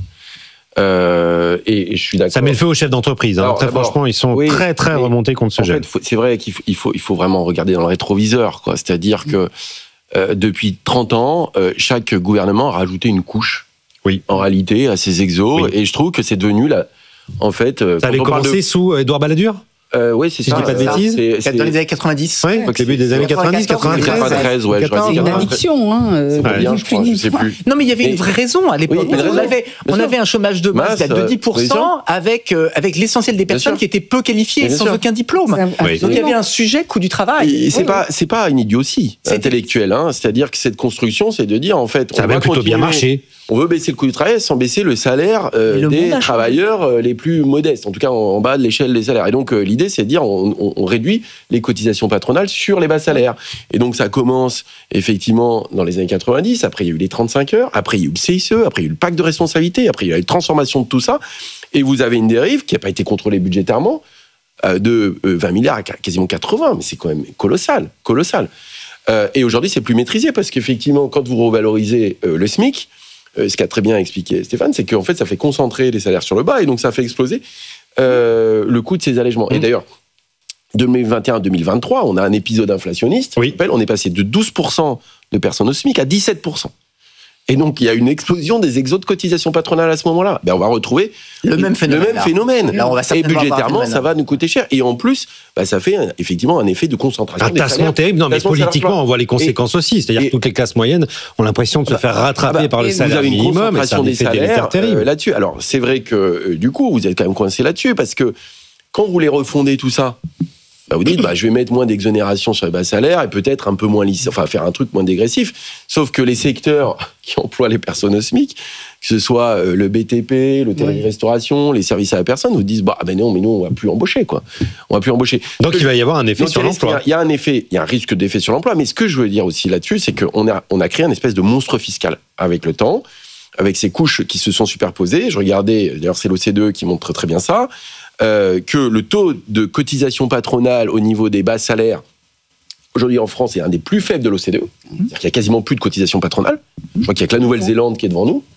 Et je suis d'accord. Ça met le feu aux chefs d'entreprise. Très franchement, ils sont très remontés contre ce gel. C'est vrai qu'il faut vraiment regarder dans le rétroviseur, quoi. C'est-à-dire que depuis 30 ans, chaque gouvernement a rajouté une couche. Oui. En réalité, à ses exos, et je trouve que c'est devenu là. En fait, ça avait commencé sous Édouard Balladur. Oui, c'est ça. Je dis pas de bêtises. C'est dans les années 90. Oui, au début des années 90, 93, ouais. C'est une addiction, c'est pas bien, je crois, je sais plus. Non, mais il y avait une vraie raison à l'époque. On avait un chômage de masse de 10% avec l'essentiel des personnes qui étaient peu qualifiées, sans aucun diplôme. Donc il y avait un sujet coût du travail. C'est pas une idiotie intellectuelle, c'est-à-dire que cette construction, c'est de dire en fait, ça va plutôt bien marcher. On veut baisser le coût du travail sans baisser le salaire des travailleurs les plus modestes, en tout cas en bas de l'échelle des salaires. Et donc l'idée, c'est de dire on réduit les cotisations patronales sur les bas salaires. Et donc ça commence effectivement dans les années 90, après il y a eu les 35 heures, après il y a eu le CICE, après il y a eu le pacte de responsabilité, après il y a eu la transformation de tout ça, et vous avez une dérive qui n'a pas été contrôlée budgétairement de 20 milliards à quasiment 80, mais c'est quand même colossal. Et aujourd'hui, c'est plus maîtrisé, parce qu'effectivement, quand vous revalorisez le SMIC, ce qu'a très bien expliqué Stéphane, c'est qu'en fait, ça fait concentrer les salaires sur le bas, et donc ça fait exploser le coût de ces allègements. Et d'ailleurs, 2021-2023, on a un épisode inflationniste. On est passé de 12% de personnes au SMIC à 17%. Et donc, il y a une explosion des exos de cotisation patronale à ce moment-là. Ben, on va retrouver le même phénomène. Là, et budgétairement, ça va nous coûter cher. Et en plus, ça fait effectivement un effet de concentration. Un tassement terrible. Non, mais politiquement, on voit les conséquences aussi. C'est-à-dire que toutes les classes moyennes ont l'impression de se faire rattraper par le salaire minimum. Vous avez une concentration des salaires là-dessus. Alors, c'est vrai que, du coup, vous êtes quand même coincé là-dessus, parce que quand vous voulez refonder tout ça, vous dites, je vais mettre moins d'exonération sur les bas salaires et peut-être un peu moins faire un truc moins dégressif. Sauf que les secteurs qui emploient les personnes au SMIC, que ce soit le BTP, l'hôtellerie-restauration, les services à la personne, vous disent, non, mais nous, on va plus embaucher, quoi. On va plus embaucher. Donc, il va y avoir un effet sur l'emploi. Il y a un risque d'effet sur l'emploi. Mais ce que je veux dire aussi là-dessus, c'est qu'on a créé une espèce de monstre fiscal avec le temps, avec ces couches qui se sont superposées. Je regardais, d'ailleurs, c'est l'OCDE qui montre très bien ça. Que le taux de cotisation patronale au niveau des bas salaires, aujourd'hui en France, est un des plus faibles de l'OCDE. C'est-à-dire qu'il y a quasiment plus de cotisation patronale. Je crois qu'il n'y a que la Nouvelle-Zélande qui est devant nous.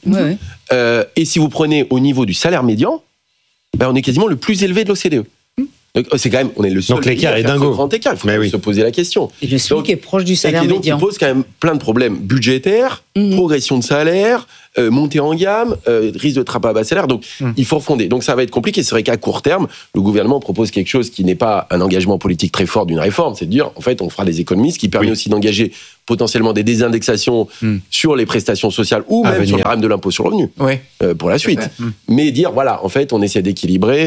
Et si vous prenez au niveau du salaire médian, on est quasiment le plus élevé de l'OCDE. Donc, c'est quand même, on est le seul. Donc l'écart est dingo. Grand écart, il faut se poser la question. Et le SMIC est proche du salaire médian. Et donc, il pose quand même plein de problèmes budgétaires, progression de salaire, montée en gamme, risque de trappe à bas salaire. Donc, il faut refonder. Donc, ça va être compliqué. C'est vrai qu'à court terme, le gouvernement propose quelque chose qui n'est pas un engagement politique très fort d'une réforme. C'est de dire, en fait, on fera des économies, ce qui permet aussi d'engager potentiellement des désindexations sur les prestations sociales ou même sur le barème de l'impôt sur le revenu pour la suite. Mais dire, voilà, en fait, on essaie d'équilibrer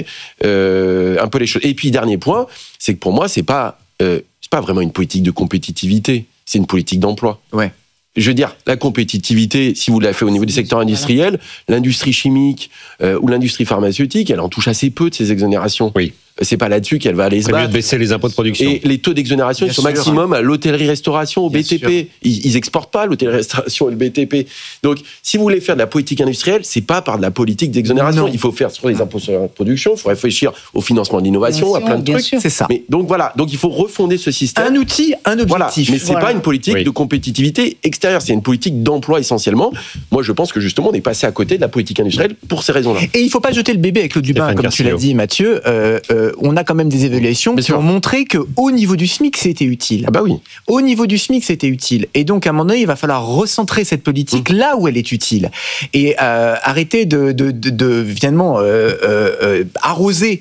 un peu les choses. Et puis, dernier point, c'est que pour moi, c'est pas vraiment une politique de compétitivité, c'est une politique d'emploi. Je veux dire, la compétitivité, si vous l'avez fait au niveau du secteur industriel, l'industrie chimique ou l'industrie pharmaceutique, elle en touche assez peu de ces exonérations. C'est pas là-dessus qu'elle va aller se battre. C'est mieux de baisser les impôts de production. Et les taux d'exonération, ils sont maximum à l'hôtellerie-restauration, au BTP. Ils exportent pas l'hôtellerie-restauration et le BTP. Donc, si vous voulez faire de la politique industrielle, c'est pas par de la politique d'exonération. Il faut faire sur les impôts sur la production, il faut réfléchir au financement de l'innovation, à plein de trucs. C'est ça. Mais donc voilà. Donc il faut refonder ce système. Un outil, un objectif. Voilà. Mais c'est pas une politique de compétitivité extérieure. C'est une politique d'emploi essentiellement. Moi, je pense que justement, on est passé à côté de la politique industrielle pour ces raisons-là. Et il faut pas jeter le bébé avec l'eau du bain, comme tu l'as dit, Mathieu. On a quand même des évaluations qui ont montré qu'au niveau du SMIC, c'était utile. Ah bah oui. Au niveau du SMIC, c'était utile. Et donc, à un moment donné, il va falloir recentrer cette politique là où elle est utile. Et arrêter de finalement arroser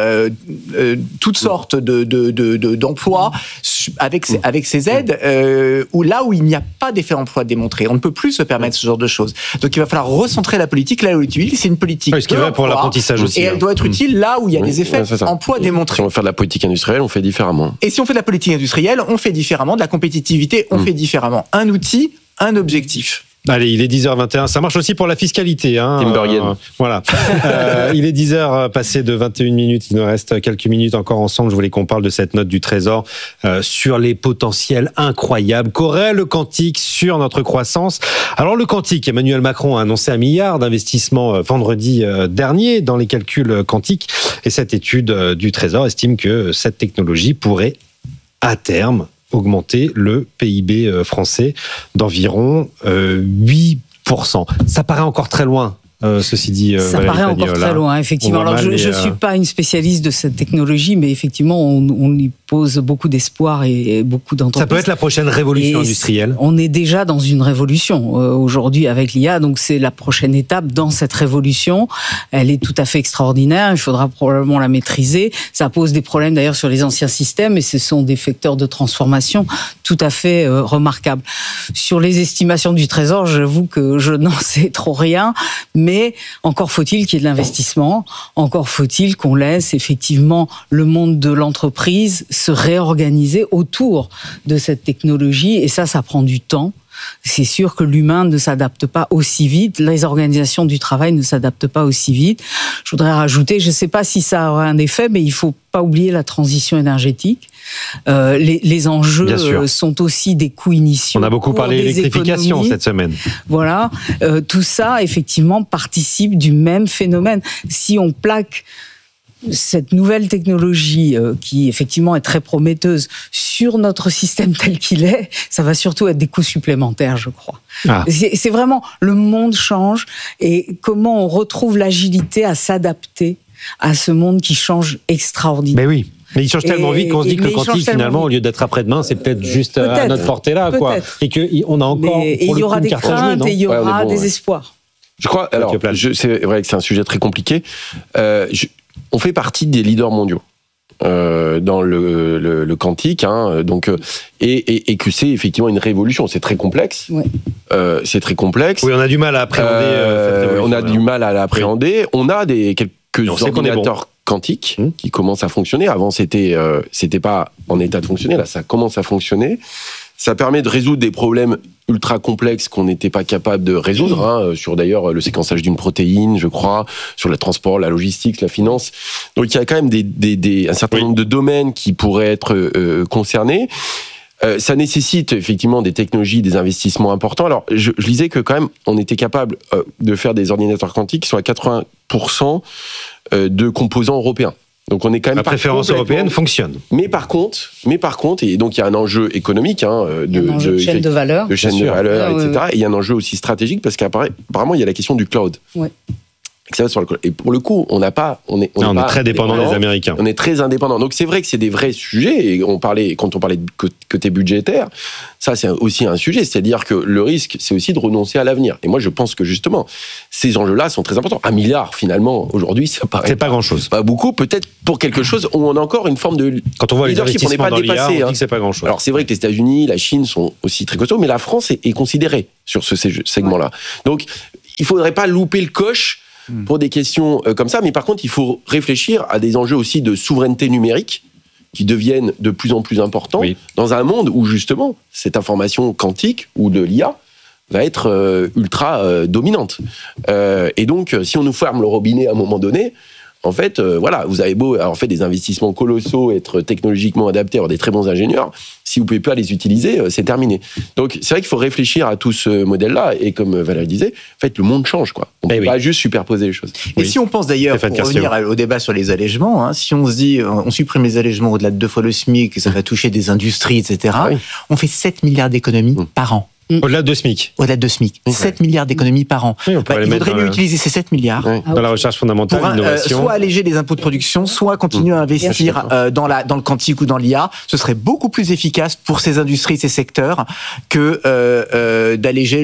toutes sortes d'emplois avec ces aides où là où il n'y a pas d'effet emploi démontré. On ne peut plus se permettre ce genre de choses. Donc il va falloir recentrer la politique là où elle est utile. C'est une politique ce qui va pour l'apprentissage aussi. Et elle doit être utile là où il y a des effets emploi démontrés. Si on veut faire de la politique industrielle, on fait différemment. Et si on fait de la politique industrielle, on fait différemment. De la compétitivité, on fait différemment. Un outil, un objectif. Allez, il est 10h21. Ça marche aussi pour la fiscalité. Voilà. Il est 10h passé de 21 minutes. Il nous reste quelques minutes encore ensemble. Je voulais qu'on parle de cette note du Trésor sur les potentiels incroyables qu'aurait le quantique sur notre croissance. Alors, le quantique, Emmanuel Macron a annoncé 1 milliard d'investissements vendredi dernier dans les calculs quantiques. Et cette étude du Trésor estime que cette technologie pourrait, à terme, augmenter le PIB français d'environ 8%. Ça paraît encore très loin. Ceci dit, ça paraît encore très loin, effectivement. Alors, je ne suis pas une spécialiste de cette technologie, mais effectivement, on y pose beaucoup d'espoir et beaucoup d'entreprises. Ça peut être la prochaine révolution industrielle. On est déjà dans une révolution aujourd'hui avec l'IA, donc c'est la prochaine étape dans cette révolution. Elle est tout à fait extraordinaire, il faudra probablement la maîtriser. Ça pose des problèmes d'ailleurs sur les anciens systèmes et ce sont des facteurs de transformation tout à fait remarquables. Sur les estimations du Trésor, j'avoue que je n'en sais trop rien, mais encore faut-il qu'il y ait de l'investissement, encore faut-il qu'on laisse effectivement le monde de l'entreprise se réorganiser autour de cette technologie, et ça prend du temps. C'est sûr que l'humain ne s'adapte pas aussi vite, les organisations du travail ne s'adaptent pas aussi vite. Je voudrais rajouter, je ne sais pas si ça aura un effet, mais il ne faut pas oublier la transition énergétique. Les enjeux sont aussi des coûts initiaux. On a beaucoup parlé d'électrification cette semaine. Voilà, tout ça effectivement participe du même phénomène. Si on plaque cette nouvelle technologie qui effectivement est très prometteuse sur notre système tel qu'il est, ça va surtout être des coûts supplémentaires, je crois. C'est vraiment, le monde change et comment on retrouve l'agilité à s'adapter à ce monde qui change extraordinairement. Mais oui. Mais il change tellement vite qu'on se dit que le quantique, finalement, au lieu d'être après-demain, c'est peut-être juste à notre portée là, quoi. Et qu'on a encore. Et il y aura des craintes et il y aura des espoirs. Je crois, alors, c'est vrai que c'est un sujet très compliqué. On fait partie des leaders mondiaux dans le quantique, donc, et que c'est effectivement une révolution. C'est très complexe. Ouais. C'est très complexe. Oui, on a du mal à appréhender cette révolution. On a du mal à l'appréhender. Oui. On a quelques ordinateurs quantiques qui commencent à fonctionner. Avant, c'était pas en état de fonctionner. Là, ça commence à fonctionner. Ça permet de résoudre des problèmes ultra complexes qu'on n'était pas capable de résoudre, sur d'ailleurs le séquençage d'une protéine, je crois, sur le transport, la logistique, la finance. Donc il y a quand même un certain nombre de domaines qui pourraient être concernés. Ça nécessite effectivement des technologies, des investissements importants. Alors je lisais que quand même on était capable de faire des ordinateurs quantiques qui sont à 80% de composants européens. Donc on est quand même. La préférence européenne fonctionne. Mais par contre, et donc il y a un enjeu économique, de chaîne de valeur, etc. Et il y a un enjeu aussi stratégique parce qu'apparemment il y a la question du cloud. Ouais. Et pour le coup, on est très dépendant des Américains. On est très indépendant. Donc c'est vrai que c'est des vrais sujets. Et quand on parlait de côté budgétaire, ça c'est aussi un sujet. C'est-à-dire que le risque, c'est aussi de renoncer à l'avenir. Et moi, je pense que justement, ces enjeux-là sont très importants. 1 milliard, finalement, aujourd'hui, ça paraît. C'est pas grand-chose. Pas beaucoup. Peut-être pour quelque chose où on a encore une forme de. Quand on voit les investissements dans l'IA, on dit que c'est pas grand-chose. Alors c'est vrai que les États-Unis, la Chine sont aussi très costauds, mais la France est considérée sur ce segment-là. Donc il faudrait pas louper le coche pour des questions comme ça, mais par contre, il faut réfléchir à des enjeux aussi de souveraineté numérique qui deviennent de plus en plus importants dans un monde où, justement, cette information quantique ou de l'IA va être ultra dominante. Et donc, si on nous ferme le robinet à un moment donné, en fait, vous avez beau avoir fait des investissements colossaux, être technologiquement adapté, avoir des très bons ingénieurs, si vous ne pouvez pas les utiliser, c'est terminé. Donc, c'est vrai qu'il faut réfléchir à tout ce modèle-là, et comme Valérie disait, en fait, le monde change, quoi. On ne peut pas juste superposer les choses. Et si on pense d'ailleurs, pour revenir au débat sur les allègements, si on se dit, on supprime les allègements au-delà de 2 fois le SMIC, ça va toucher des industries, etc., on fait 7 milliards d'économies par an. Au-delà de SMIC. Au-delà de SMIC. 7 milliards d'économies par an. Oui, il faudrait mieux utiliser ces 7 milliards dans la recherche fondamentale, l'innovation. Soit alléger les impôts de production, soit continuer à investir dans le quantique ou dans l'IA. Ce serait beaucoup plus efficace pour ces industries, ces secteurs, que d'alléger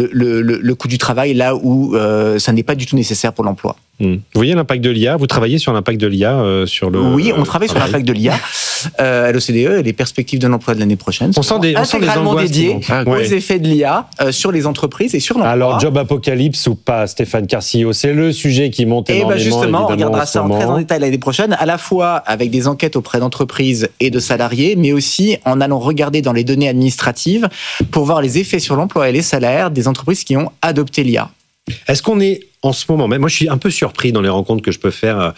le coût du travail là où ça n'est pas du tout nécessaire pour l'emploi. Vous voyez l'impact de l'IA? Vous travaillez sur l'impact de l'IA sur le... Oui, on travaille sur l'impact de l'IA à l'OCDE et les perspectives de l'emploi de l'année prochaine. On sent des angoisses dédiées aux effets de l'IA sur les entreprises et sur l'emploi. Alors, job apocalypse ou pas, Stéphane Carcillo, c'est le sujet qui monte énormément. Et justement, on regardera ça très en détail l'année prochaine, à la fois avec des enquêtes auprès d'entreprises et de salariés, mais aussi en allant regarder dans les données administratives pour voir les effets sur l'emploi et les salaires des entreprises qui ont adopté l'IA. Est-ce qu'on est en ce moment, moi je suis un peu surpris dans les rencontres que je peux faire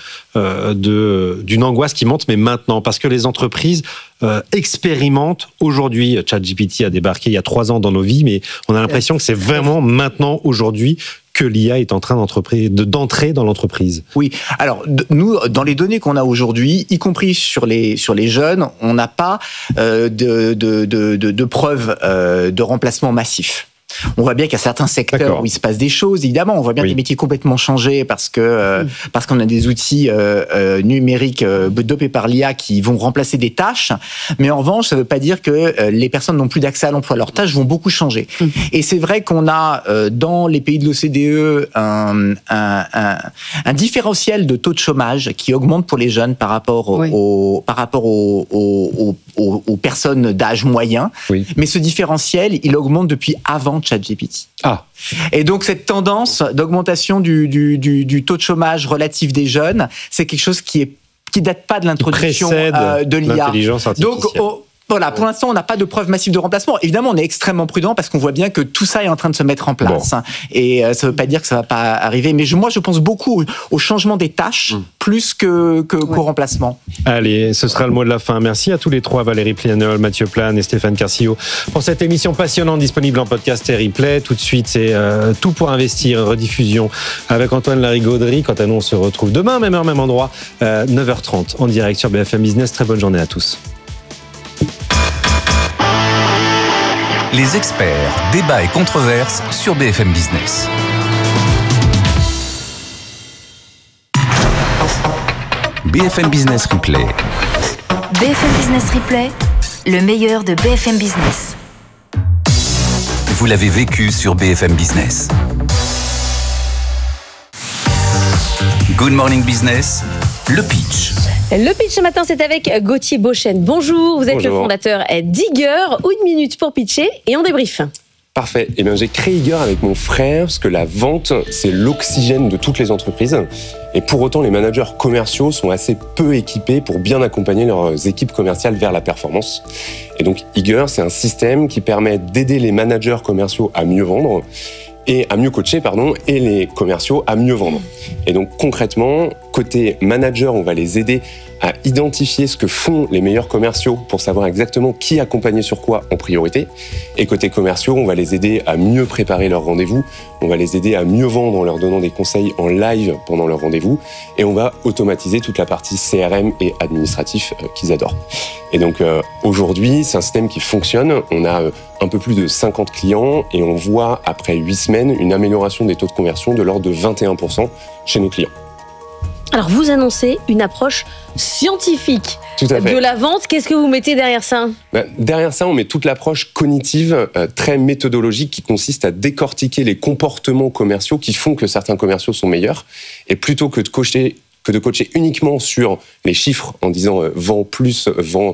d'une angoisse qui monte, mais maintenant, parce que les entreprises expérimentent aujourd'hui. ChatGPT a débarqué il y a 3 ans dans nos vies, mais on a l'impression que c'est vraiment maintenant, aujourd'hui, que l'IA est en train d'entrer dans l'entreprise. Oui, alors nous, dans les données qu'on a aujourd'hui, y compris sur les jeunes, on n'a pas de preuves de remplacement massif. On voit bien qu'il y a certains secteurs où il se passe des choses, évidemment. On voit bien des métiers complètement changés parce qu'on a des outils numériques dopés par l'IA qui vont remplacer des tâches. Mais en revanche, ça ne veut pas dire que les personnes n'ont plus d'accès à l'emploi. Leurs tâches vont beaucoup changer. Et c'est vrai qu'on a, dans les pays de l'OCDE, un différentiel de taux de chômage qui augmente pour les jeunes par rapport aux personnes d'âge moyen. Oui. Mais ce différentiel, il augmente depuis avant ChatGPT. Et donc cette tendance d'augmentation du taux de chômage relatif des jeunes, c'est quelque chose qui date pas de l'introduction de l'IA. Donc voilà, pour l'instant, on n'a pas de preuve massive de remplacement. Évidemment, on est extrêmement prudent parce qu'on voit bien que tout ça est en train de se mettre en place. Bon. Et ça ne veut pas dire que ça ne va pas arriver. Mais moi, je pense beaucoup au changement des tâches plus qu'au remplacement. Allez, ce sera le mot de la fin. Merci à tous les 3, Valérie Plianol, Mathieu Plane et Stéphane Carcillo, pour cette émission passionnante disponible en podcast et replay. Tout de suite, c'est Tout pour investir, rediffusion avec Antoine Larigauderie. Quant à nous, on se retrouve demain, même heure, même endroit, 9h30 en direct sur BFM Business. Très bonne journée à tous. Les experts, débats et controverses sur BFM Business. BFM Business Replay. BFM Business Replay, le meilleur de BFM Business. Vous l'avez vécu sur BFM Business. Good Morning Business, le pitch. Le pitch ce matin, c'est avec Gauthier Beauchesne. Bonjour, vous êtes le fondateur d'Igger. 1 minute pour pitcher et on débrief. Parfait. Eh bien, j'ai créé Igger avec mon frère parce que la vente, c'est l'oxygène de toutes les entreprises. Et pour autant, les managers commerciaux sont assez peu équipés pour bien accompagner leurs équipes commerciales vers la performance. Et donc, Igger, c'est un système qui permet d'aider les managers commerciaux à mieux vendre et à mieux coacher, et les commerciaux à mieux vendre. Et donc, concrètement, côté manager, on va les aider à identifier ce que font les meilleurs commerciaux pour savoir exactement qui accompagner sur quoi en priorité. Et côté commerciaux, on va les aider à mieux préparer leurs rendez-vous, on va les aider à mieux vendre en leur donnant des conseils en live pendant leur rendez-vous, et on va automatiser toute la partie CRM et administratif qu'ils adorent. Et donc aujourd'hui, c'est un système qui fonctionne. On a un peu plus de 50 clients et on voit après 8 semaines une amélioration des taux de conversion de l'ordre de 21% chez nos clients. Alors, vous annoncez une approche scientifique de la vente. Qu'est-ce que vous mettez derrière ça ? Derrière ça, on met toute l'approche cognitive, très méthodologique, qui consiste à décortiquer les comportements commerciaux qui font que certains commerciaux sont meilleurs. Et plutôt que de coacher uniquement sur les chiffres en disant vend plus,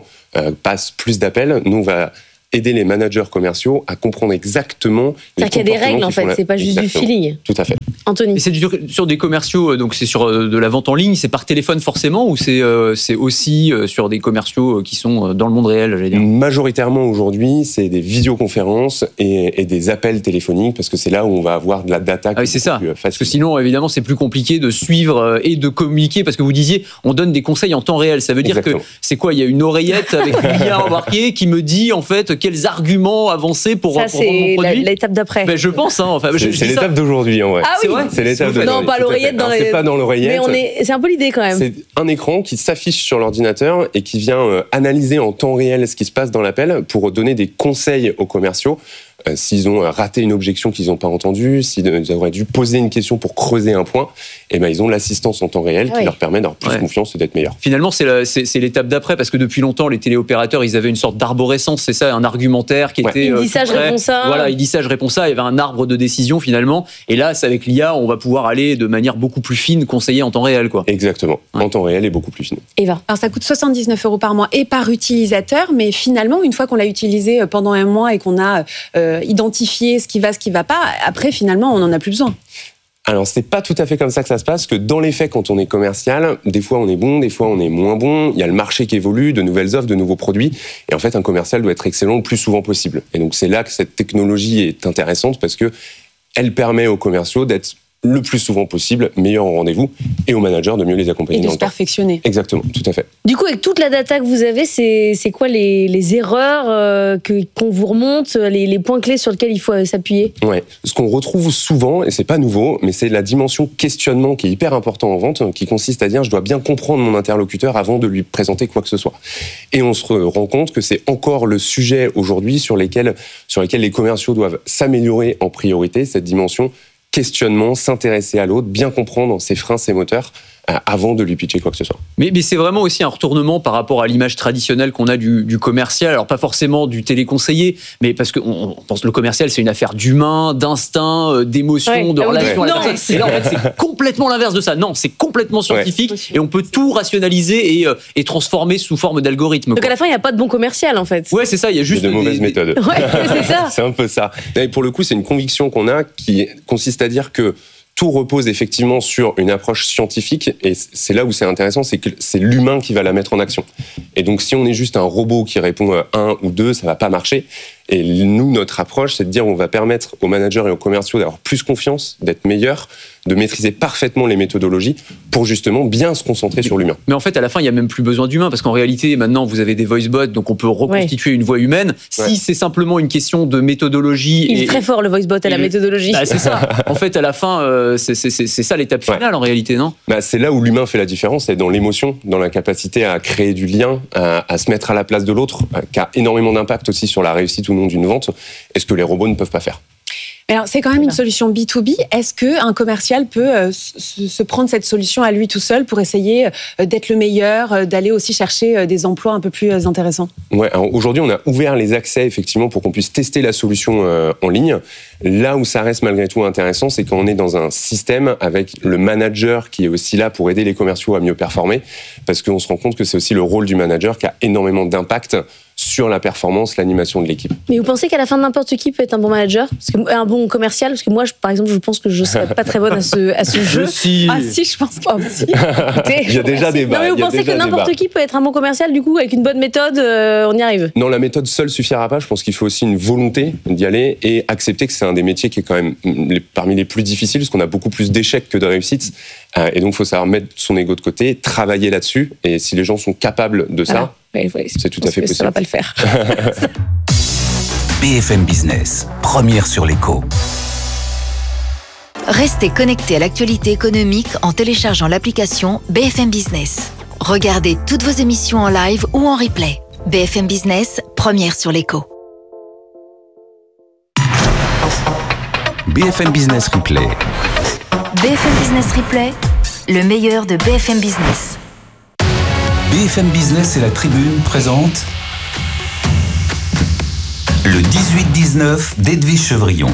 passe plus d'appels, nous, on va aider les managers commerciaux à comprendre exactement les comportements. C'est-à-dire qu'il y a des règles, en fait, c'est pas juste du feeling. Tout à fait. Anthony. Et c'est sur des commerciaux, donc c'est sur de la vente en ligne, c'est par téléphone forcément, ou c'est aussi sur des commerciaux qui sont dans le monde réel, j'allais dire ? Majoritairement aujourd'hui, c'est des visioconférences et des appels téléphoniques, parce que c'est là où on va avoir de la data. Ah oui, c'est ça. Parce que sinon, évidemment, c'est plus compliqué de suivre et de communiquer, parce que vous disiez, on donne des conseils en temps réel. Ça veut dire que c'est quoi ? Il y a une oreillette avec une IA embarquée qui me dit en fait quels arguments avancer pour vendre mon produit. Ça, c'est l'étape d'après. Je pense. C'est l'étape d'aujourd'hui, en vrai. Ah oui. C'est l'étape d'aujourd'hui. Non, pas l'oreillette dans les... C'est pas dans l'oreillette. Mais c'est un peu l'idée quand même. C'est un écran qui s'affiche sur l'ordinateur et qui vient analyser en temps réel ce qui se passe dans l'appel pour donner des conseils aux commerciaux. S'ils ont raté une objection qu'ils n'ont pas entendue, s'ils auraient dû poser une question pour creuser un point, ils ont l'assistance en temps réel qui leur permet d'avoir plus confiance et d'être meilleurs. Finalement, c'est l'étape d'après, parce que depuis longtemps, les téléopérateurs, ils avaient une sorte d'arborescence, c'est ça, un argumentaire qui était... Il dit ça, je réponds ça. Voilà, il dit ça, je réponds ça, il y avait un arbre de décision finalement, et là, c'est avec l'IA, on va pouvoir aller de manière beaucoup plus fine, conseiller en temps réel, quoi. Exactement, en temps réel et beaucoup plus fine. Eva. Alors ça coûte 79 € par mois et par utilisateur, mais finalement, une fois qu'on l'a utilisé pendant un mois et qu'on a identifier ce qui va pas, après finalement on n'en a plus besoin. Alors c'est pas tout à fait comme ça que ça se passe, que dans les faits quand on est commercial, des fois on est bon, des fois on est moins bon, il y a le marché qui évolue, de nouvelles offres, de nouveaux produits, et en fait un commercial doit être excellent le plus souvent possible. Et donc c'est là que cette technologie est intéressante, parce que elle permet aux commerciaux d'être le plus souvent possible meilleurs en rendez-vous, et aux managers de mieux les accompagner. Et de se perfectionner. Exactement, tout à fait. Du coup, avec toute la data que vous avez, c'est quoi les erreurs qu'on vous remonte, les points clés sur lesquels il faut s'appuyer ? Ouais. Ce qu'on retrouve souvent, et c'est pas nouveau, mais c'est la dimension questionnement qui est hyper important en vente, qui consiste à dire je dois bien comprendre mon interlocuteur avant de lui présenter quoi que ce soit. Et on se rend compte que c'est encore le sujet aujourd'hui sur lesquels les commerciaux doivent s'améliorer en priorité, cette dimension questionnement, s'intéresser à l'autre, bien comprendre ses freins, ses moteurs, avant de lui pitcher quoi que ce soit. Mais c'est vraiment aussi un retournement par rapport à l'image traditionnelle qu'on a du commercial. Alors pas forcément du téléconseiller, mais parce qu'on pense que le commercial c'est une affaire d'humain, d'instinct, d'émotion, de relation à la personne. Et là en fait c'est complètement l'inverse de ça. Non, c'est complètement scientifique et on peut tout rationaliser et transformer sous forme d'algorithme. Donc à la fin il n'y a pas de bon commercial en fait. Ouais, c'est ça, il y a juste de mauvaises méthodes. Ouais, c'est ça. C'est un peu ça. Et pour le coup c'est une conviction qu'on a qui consiste à dire que tout repose effectivement sur une approche scientifique, et c'est là où c'est intéressant, c'est que c'est l'humain qui va la mettre en action. Et donc si on est juste un robot qui répond à 1 ou 2, ça va pas marcher. Et nous, notre approche, c'est de dire on va permettre aux managers et aux commerciaux d'avoir plus confiance, d'être meilleurs, de maîtriser parfaitement les méthodologies pour justement bien se concentrer sur l'humain. Mais en fait, à la fin, il n'y a même plus besoin d'humain, parce qu'en réalité, maintenant, vous avez des voice bots, donc on peut reconstituer une voix humaine. Si c'est simplement une question de méthodologie... Il est très fort, le voice bot, à la méthodologie. C'est ça. En fait, à la fin, c'est ça l'étape finale, en réalité, non ? C'est là où l'humain fait la différence, c'est dans l'émotion, dans la capacité à créer du lien, à se mettre à la place de l'autre, qui a énormément d'impact aussi sur la réussite ou non d'une vente, et ce que les robots ne peuvent pas faire. Mais alors, c'est quand même une solution B2B. Est-ce qu'un commercial peut se prendre cette solution à lui tout seul pour essayer d'être le meilleur, d'aller aussi chercher des emplois un peu plus intéressants? Ouais, aujourd'hui, on a ouvert les accès effectivement pour qu'on puisse tester la solution en ligne. Là où ça reste malgré tout intéressant, c'est quand on est dans un système avec le manager qui est aussi là pour aider les commerciaux à mieux performer, parce qu'on se rend compte que c'est aussi le rôle du manager qui a énormément d'impact sur la performance, l'animation de l'équipe. Mais vous pensez qu'à la fin, n'importe qui peut être un bon manager, un bon commercial? Parce que moi, par exemple, je pense que je ne serais pas très bonne à ce jeu. Ah si, je pense que si. Il y a déjà des Non, mais vous pensez que n'importe qui peut être un bon commercial, du coup, avec une bonne méthode, on y arrive? Non, la méthode seule suffira pas. Je pense qu'il faut aussi une volonté d'y aller et accepter que c'est un des métiers qui est quand même parmi les plus difficiles, parce qu'on a beaucoup plus d'échecs que de réussites. Et donc, il faut savoir mettre son ego de côté, travailler là-dessus. Et si les gens sont capables de ça, c'est tout à fait possible. Ça va pas le faire. BFM Business, première sur l'écho. Restez connectés à l'actualité économique en téléchargeant l'application BFM Business. Regardez toutes vos émissions en live ou en replay. BFM Business, première sur l'écho. BFM Business Replay. BFM Business Replay, le meilleur de BFM Business. BFM Business et la Tribune présentent le 18-19 d'Edwige Chevrillon.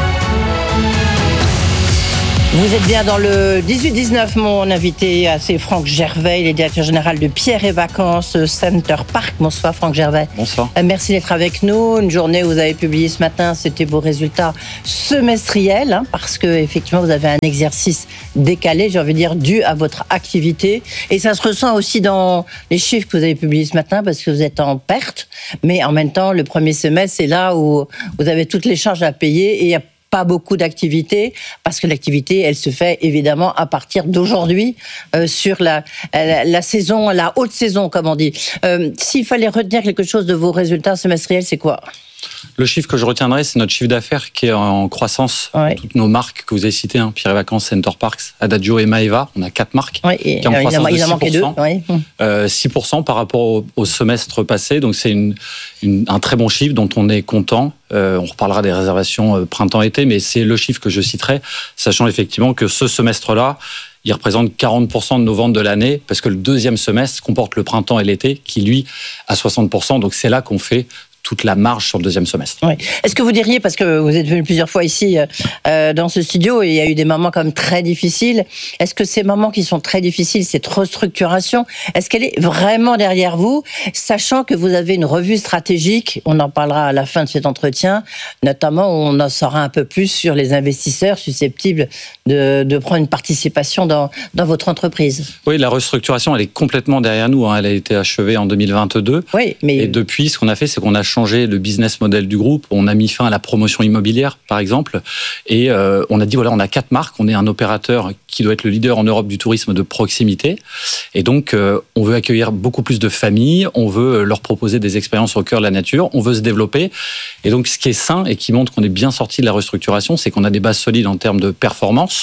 Vous êtes bien dans le 18-19, mon invité, c'est Franck Gervais, il est directeur général de Pierre et Vacances Center Park. Bonsoir Franck Gervais. Bonsoir. Merci d'être avec nous. Une journée où vous avez publié ce matin, c'était vos résultats semestriels, parce que effectivement vous avez un exercice décalé, j'ai envie de dire, dû à votre activité. Et ça se ressent aussi dans les chiffres que vous avez publiés ce matin, parce que vous êtes en perte. Mais en même temps, le premier semestre, c'est là où vous avez toutes les charges à payer et il y a pas beaucoup d'activité, parce que l'activité, elle se fait évidemment à partir d'aujourd'hui sur la saison, la haute saison, comme on dit. S'il fallait retenir quelque chose de vos résultats semestriels, c'est quoi ? Le chiffre que je retiendrai, c'est notre chiffre d'affaires qui est en croissance. Ouais. Toutes nos marques que vous avez citées, Pierre et Vacances, Center Parks, Adagio et Maeva, on a 4 marques qui ont en croissance de 6%. 6% par rapport au semestre passé, donc c'est un très bon chiffre dont on est content. On reparlera des réservations printemps-été, mais c'est le chiffre que je citerai, sachant effectivement que ce semestre-là, il représente 40% de nos ventes de l'année, parce que le deuxième semestre comporte le printemps et l'été, qui lui a 60%, donc c'est là qu'on fait toute la marge sur le deuxième semestre. Oui. Est-ce que vous diriez, parce que vous êtes venu plusieurs fois ici dans ce studio et il y a eu des moments quand même très difficiles, est-ce que ces moments qui sont très difficiles, cette restructuration, est-ce qu'elle est vraiment derrière vous, sachant que vous avez une revue stratégique, on en parlera à la fin de cet entretien, notamment on en saura un peu plus sur les investisseurs susceptibles de prendre une participation dans votre entreprise? Oui, la restructuration, elle est complètement derrière nous. Elle a été achevée en 2022. Oui, mais... Et depuis, ce qu'on a fait, c'est qu'on a changé le business model du groupe. On a mis fin à la promotion immobilière, par exemple. Et on a dit, voilà, on a 4 marques. On est un opérateur qui doit être le leader en Europe du tourisme de proximité. Et donc, on veut accueillir beaucoup plus de familles. On veut leur proposer des expériences au cœur de la nature. On veut se développer. Et donc, ce qui est sain et qui montre qu'on est bien sorti de la restructuration, c'est qu'on a des bases solides en termes de performance.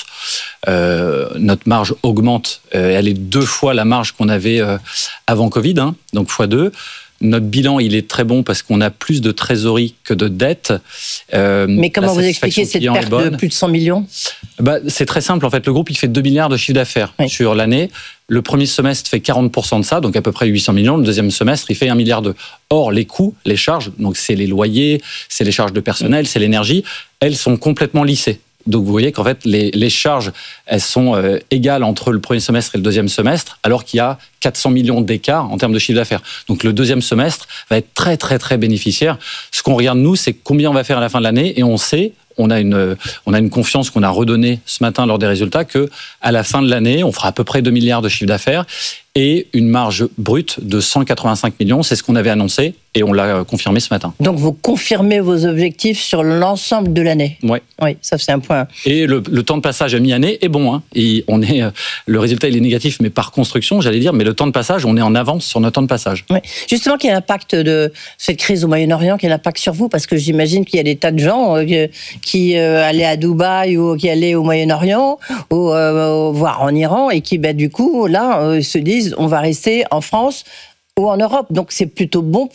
Notre marge augmente. Elle est 2 fois la marge qu'on avait avant Covid, donc x2. Notre bilan, il est très bon parce qu'on a plus de trésorerie que de dettes. Mais comment vous expliquez cette perte de plus de 100 millions ? C'est très simple. En fait, le groupe, il fait 2 milliards de chiffre d'affaires sur l'année. Le premier semestre fait 40% de ça, donc à peu près 800 millions. Le deuxième semestre, il fait 1,2 milliard. Or, les coûts, les charges, donc c'est les loyers, c'est les charges de personnel, c'est l'énergie, elles sont complètement lissées. Donc vous voyez qu'en fait, les charges, elles sont égales entre le premier semestre et le deuxième semestre, alors qu'il y a 400 millions d'écart en termes de chiffre d'affaires. Donc le deuxième semestre va être très, très, très bénéficiaire. Ce qu'on regarde, nous, c'est combien on va faire à la fin de l'année, et on sait, on a une confiance qu'on a redonnée ce matin lors des résultats, que à la fin de l'année, on fera à peu près 2 milliards de chiffre d'affaires et une marge brute de 185 millions. C'est ce qu'on avait annoncé et on l'a confirmé ce matin. Donc vous confirmez vos objectifs sur l'ensemble de l'année. Oui. Oui, ça c'est un point. Et le temps de passage à mi-année est bon. Et le résultat, il est négatif, mais par construction, j'allais dire, mais le temps de passage, on est en avance sur notre temps de passage. Oui. Justement, quel est l'impact de cette crise au Moyen-Orient, quel est l'impact sur vous ? Parce que j'imagine qu'il y a des tas de gens qui allaient à Dubaï ou qui allaient au Moyen-Orient, ou voire en Iran, et qui, du coup, là, se disent, on va rester en France, ou en Europe. Donc c'est plutôt bon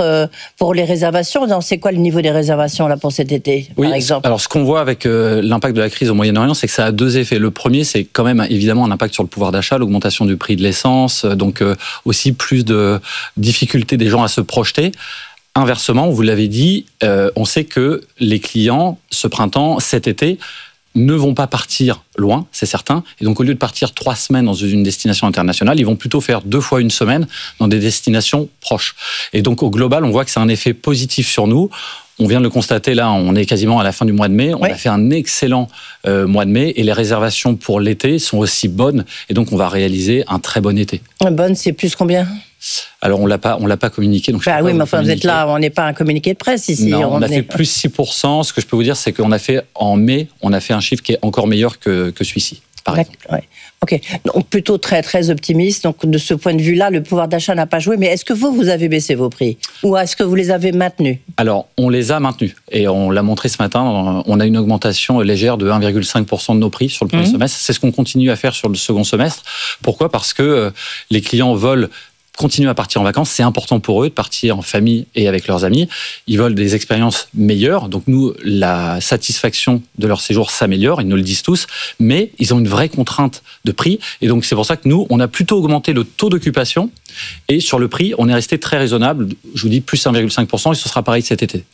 pour les réservations. C'est quoi le niveau des réservations là pour cet été, par exemple? Alors ce qu'on voit avec l'impact de la crise au Moyen-Orient, c'est que ça a deux effets. Le premier, c'est quand même évidemment un impact sur le pouvoir d'achat, l'augmentation du prix de l'essence, donc aussi plus de difficultés des gens à se projeter. Inversement, vous l'avez dit, on sait que les clients, ce printemps, cet été, ne vont pas partir loin, c'est certain. Et donc, au lieu de partir 3 semaines dans une destination internationale, ils vont plutôt faire 2 fois une semaine dans des destinations proches. Et donc, au global, on voit que c'est un effet positif sur nous. On vient de le constater là, on est quasiment à la fin du mois de mai. On a fait un excellent mois de mai et les réservations pour l'été sont aussi bonnes. Et donc, on va réaliser un très bon été. Bonne, c'est plus combien ? Alors, on l'a pas communiqué. Donc oui, mais enfin, vous êtes là, on n'est pas un communiqué de presse ici. Non, on a fait plus 6%. Ce que je peux vous dire, c'est qu'on a fait en mai, on a fait un chiffre qui est encore meilleur que celui-ci. Ouais. Ok, donc plutôt très très optimiste. Donc de ce point de vue-là, le pouvoir d'achat n'a pas joué. Mais est-ce que vous avez baissé vos prix ou est-ce que vous les avez maintenus? Alors on les a maintenus et on l'a montré ce matin. On a une augmentation légère de 1,5% de nos prix sur le premier semestre. C'est ce qu'on continue à faire sur le second semestre. Pourquoi ? Parce que les clients veulent continuer à partir en vacances, c'est important pour eux de partir en famille et avec leurs amis. Ils veulent des expériences meilleures. Donc nous, la satisfaction de leur séjour s'améliore, ils nous le disent tous, mais ils ont une vraie contrainte de prix. Et donc c'est pour ça que nous, on a plutôt augmenté le taux d'occupation. Et sur le prix, on est resté très raisonnable. Je vous dis plus 1,5% et ce sera pareil cet été.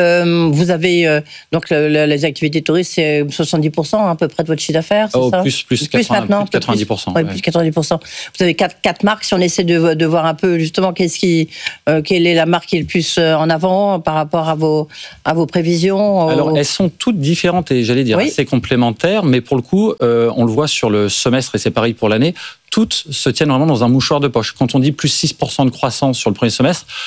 Vous avez donc les activités touristes, c'est 70% à peu près de votre chiffre d'affaires, c'est ça? Plus 80, maintenant, plus de 90%. Plus de 90%. Vous avez quatre marques. Si on essaie de voir un peu justement quelle est la marque qui est le plus en avant par rapport à vos prévisions. Alors elles sont toutes différentes et j'allais dire assez complémentaires, mais pour le coup, on le voit sur le semestre et c'est pareil pour l'année. Toutes se tiennent vraiment dans un mouchoir de poche. Quand on dit plus 6% de croissance sur le premier semestre,